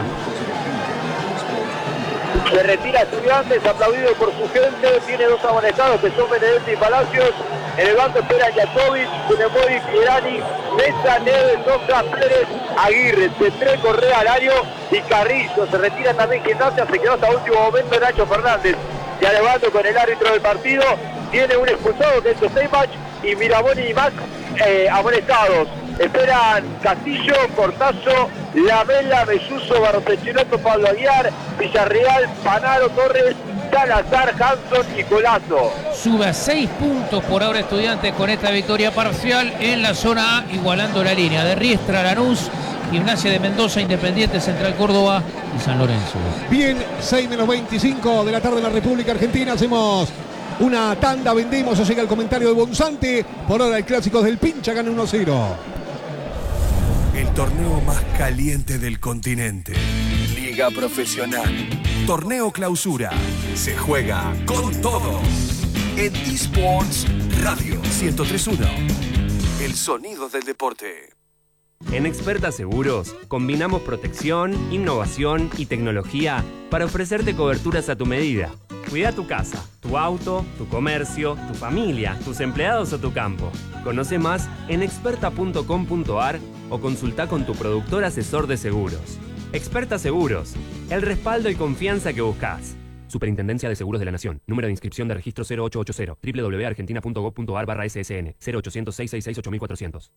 Se retira Estudiantes, aplaudido por su gente. Tiene 2 amonestados que son Benedetti y Palacios. En el banco esperan Yakovic, Kunemovic, Irani, Mesa, Neves, Sosa, Pérez, Aguirre, Centré, Correa, Alario y Carrizo. Se retira también Gimnasia, se quedó hasta último momento Nacho Fernández. Ya levando con el árbitro del partido. Tiene un expulsado que es Steinbach y Miramón y Max amonestados. Esperan Castillo, Cortazo, Lamela, Belluso, Barrocechinoto, Pablo Aguiar, Villarreal, Panaro, Torres, Salazar, Hanson y Colazo. Sube a 6 puntos por ahora Estudiantes con esta victoria parcial en la zona A, igualando la línea de Riestra, Lanús, Gimnasia de Mendoza, Independiente, Central Córdoba y San Lorenzo. Bien, 6:25 de la tarde en la República Argentina. Hacemos una tanda, vendemos, o llega el comentario de Buonsante. Por ahora el clásico del Pincha gana 1-0. El torneo más caliente del continente. Liga Profesional. Torneo Clausura. Se juega con todo. En Disports Radio 103.1. El sonido del deporte. En Experta Seguros, combinamos protección, innovación y tecnología para ofrecerte coberturas a tu medida. Cuida tu casa, tu auto, tu comercio, tu familia, tus empleados o tu campo. Conoce más en experta.com.ar o consulta con tu productor asesor de seguros. Experta Seguros, el respaldo y confianza que buscas. Superintendencia de Seguros de la Nación. Número de inscripción de registro 0880. www.argentina.gov.ar/ssn 0800-666-8400.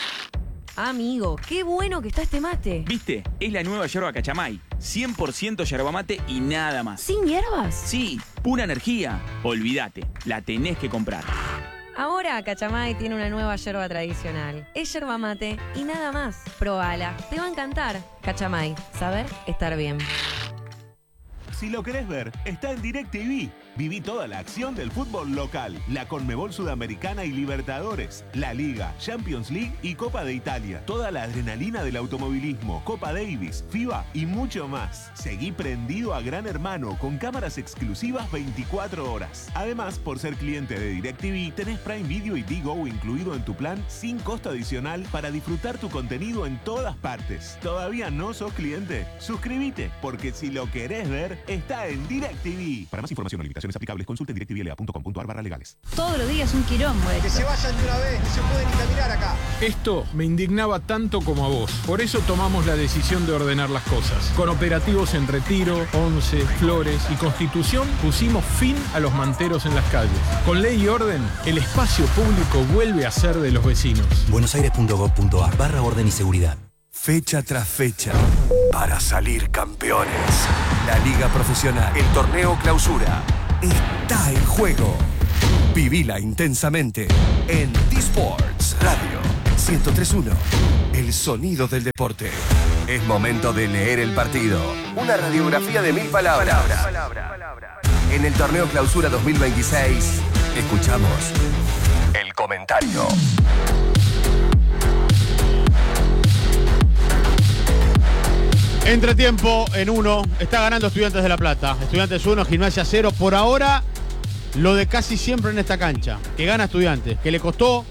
Amigo, qué bueno que está este mate. ¿Viste? Es la nueva yerba Cachamay. 100% yerba mate y nada más. ¿Sin hierbas? Sí, pura energía. Olvídate, la tenés que comprar. Ahora Cachamay tiene una nueva yerba tradicional. Es yerba mate y nada más. Probala, te va a encantar. Cachamay, saber estar bien. Si lo querés ver, está en DirecTV. Viví toda la acción del fútbol local, la Conmebol Sudamericana y Libertadores, la Liga, Champions League y Copa de Italia. Toda la adrenalina del automovilismo, Copa Davis, FIBA y mucho más. Seguí prendido a Gran Hermano con cámaras exclusivas 24 horas. Además, por ser cliente de DirecTV, tenés Prime Video y Digo incluido en tu plan sin costo adicional para disfrutar tu contenido en todas partes. ¿Todavía no sos cliente? Suscríbete, porque si lo querés ver, está en DirecTV. Para más información o limitaciones aplicables, consulte directvla.com.ar/legales. Todos los días un quilombo. Que se vayan de una vez, no se puede ni caminar acá. Esto me indignaba tanto como a vos. Por eso tomamos la decisión de ordenar las cosas. Con operativos en Retiro, Once, Flores y Constitución pusimos fin a los manteros en las calles. Con ley y orden, el espacio público vuelve a ser de los vecinos. buenosaires.gov.ar/orden y seguridad. Fecha tras fecha, para salir campeones. La Liga Profesional, el Torneo Clausura, está en juego. Vivila intensamente en D-Sports Radio 103.1, el sonido del deporte. Es momento de leer el partido. Una radiografía de 1000 palabras. En el Torneo Clausura 2026, escuchamos el comentario. Entretiempo en 1. Está ganando Estudiantes de La Plata. Estudiantes 1, Gimnasia 0. Por ahora, lo de casi siempre en esta cancha. Que gana Estudiantes. Que le costó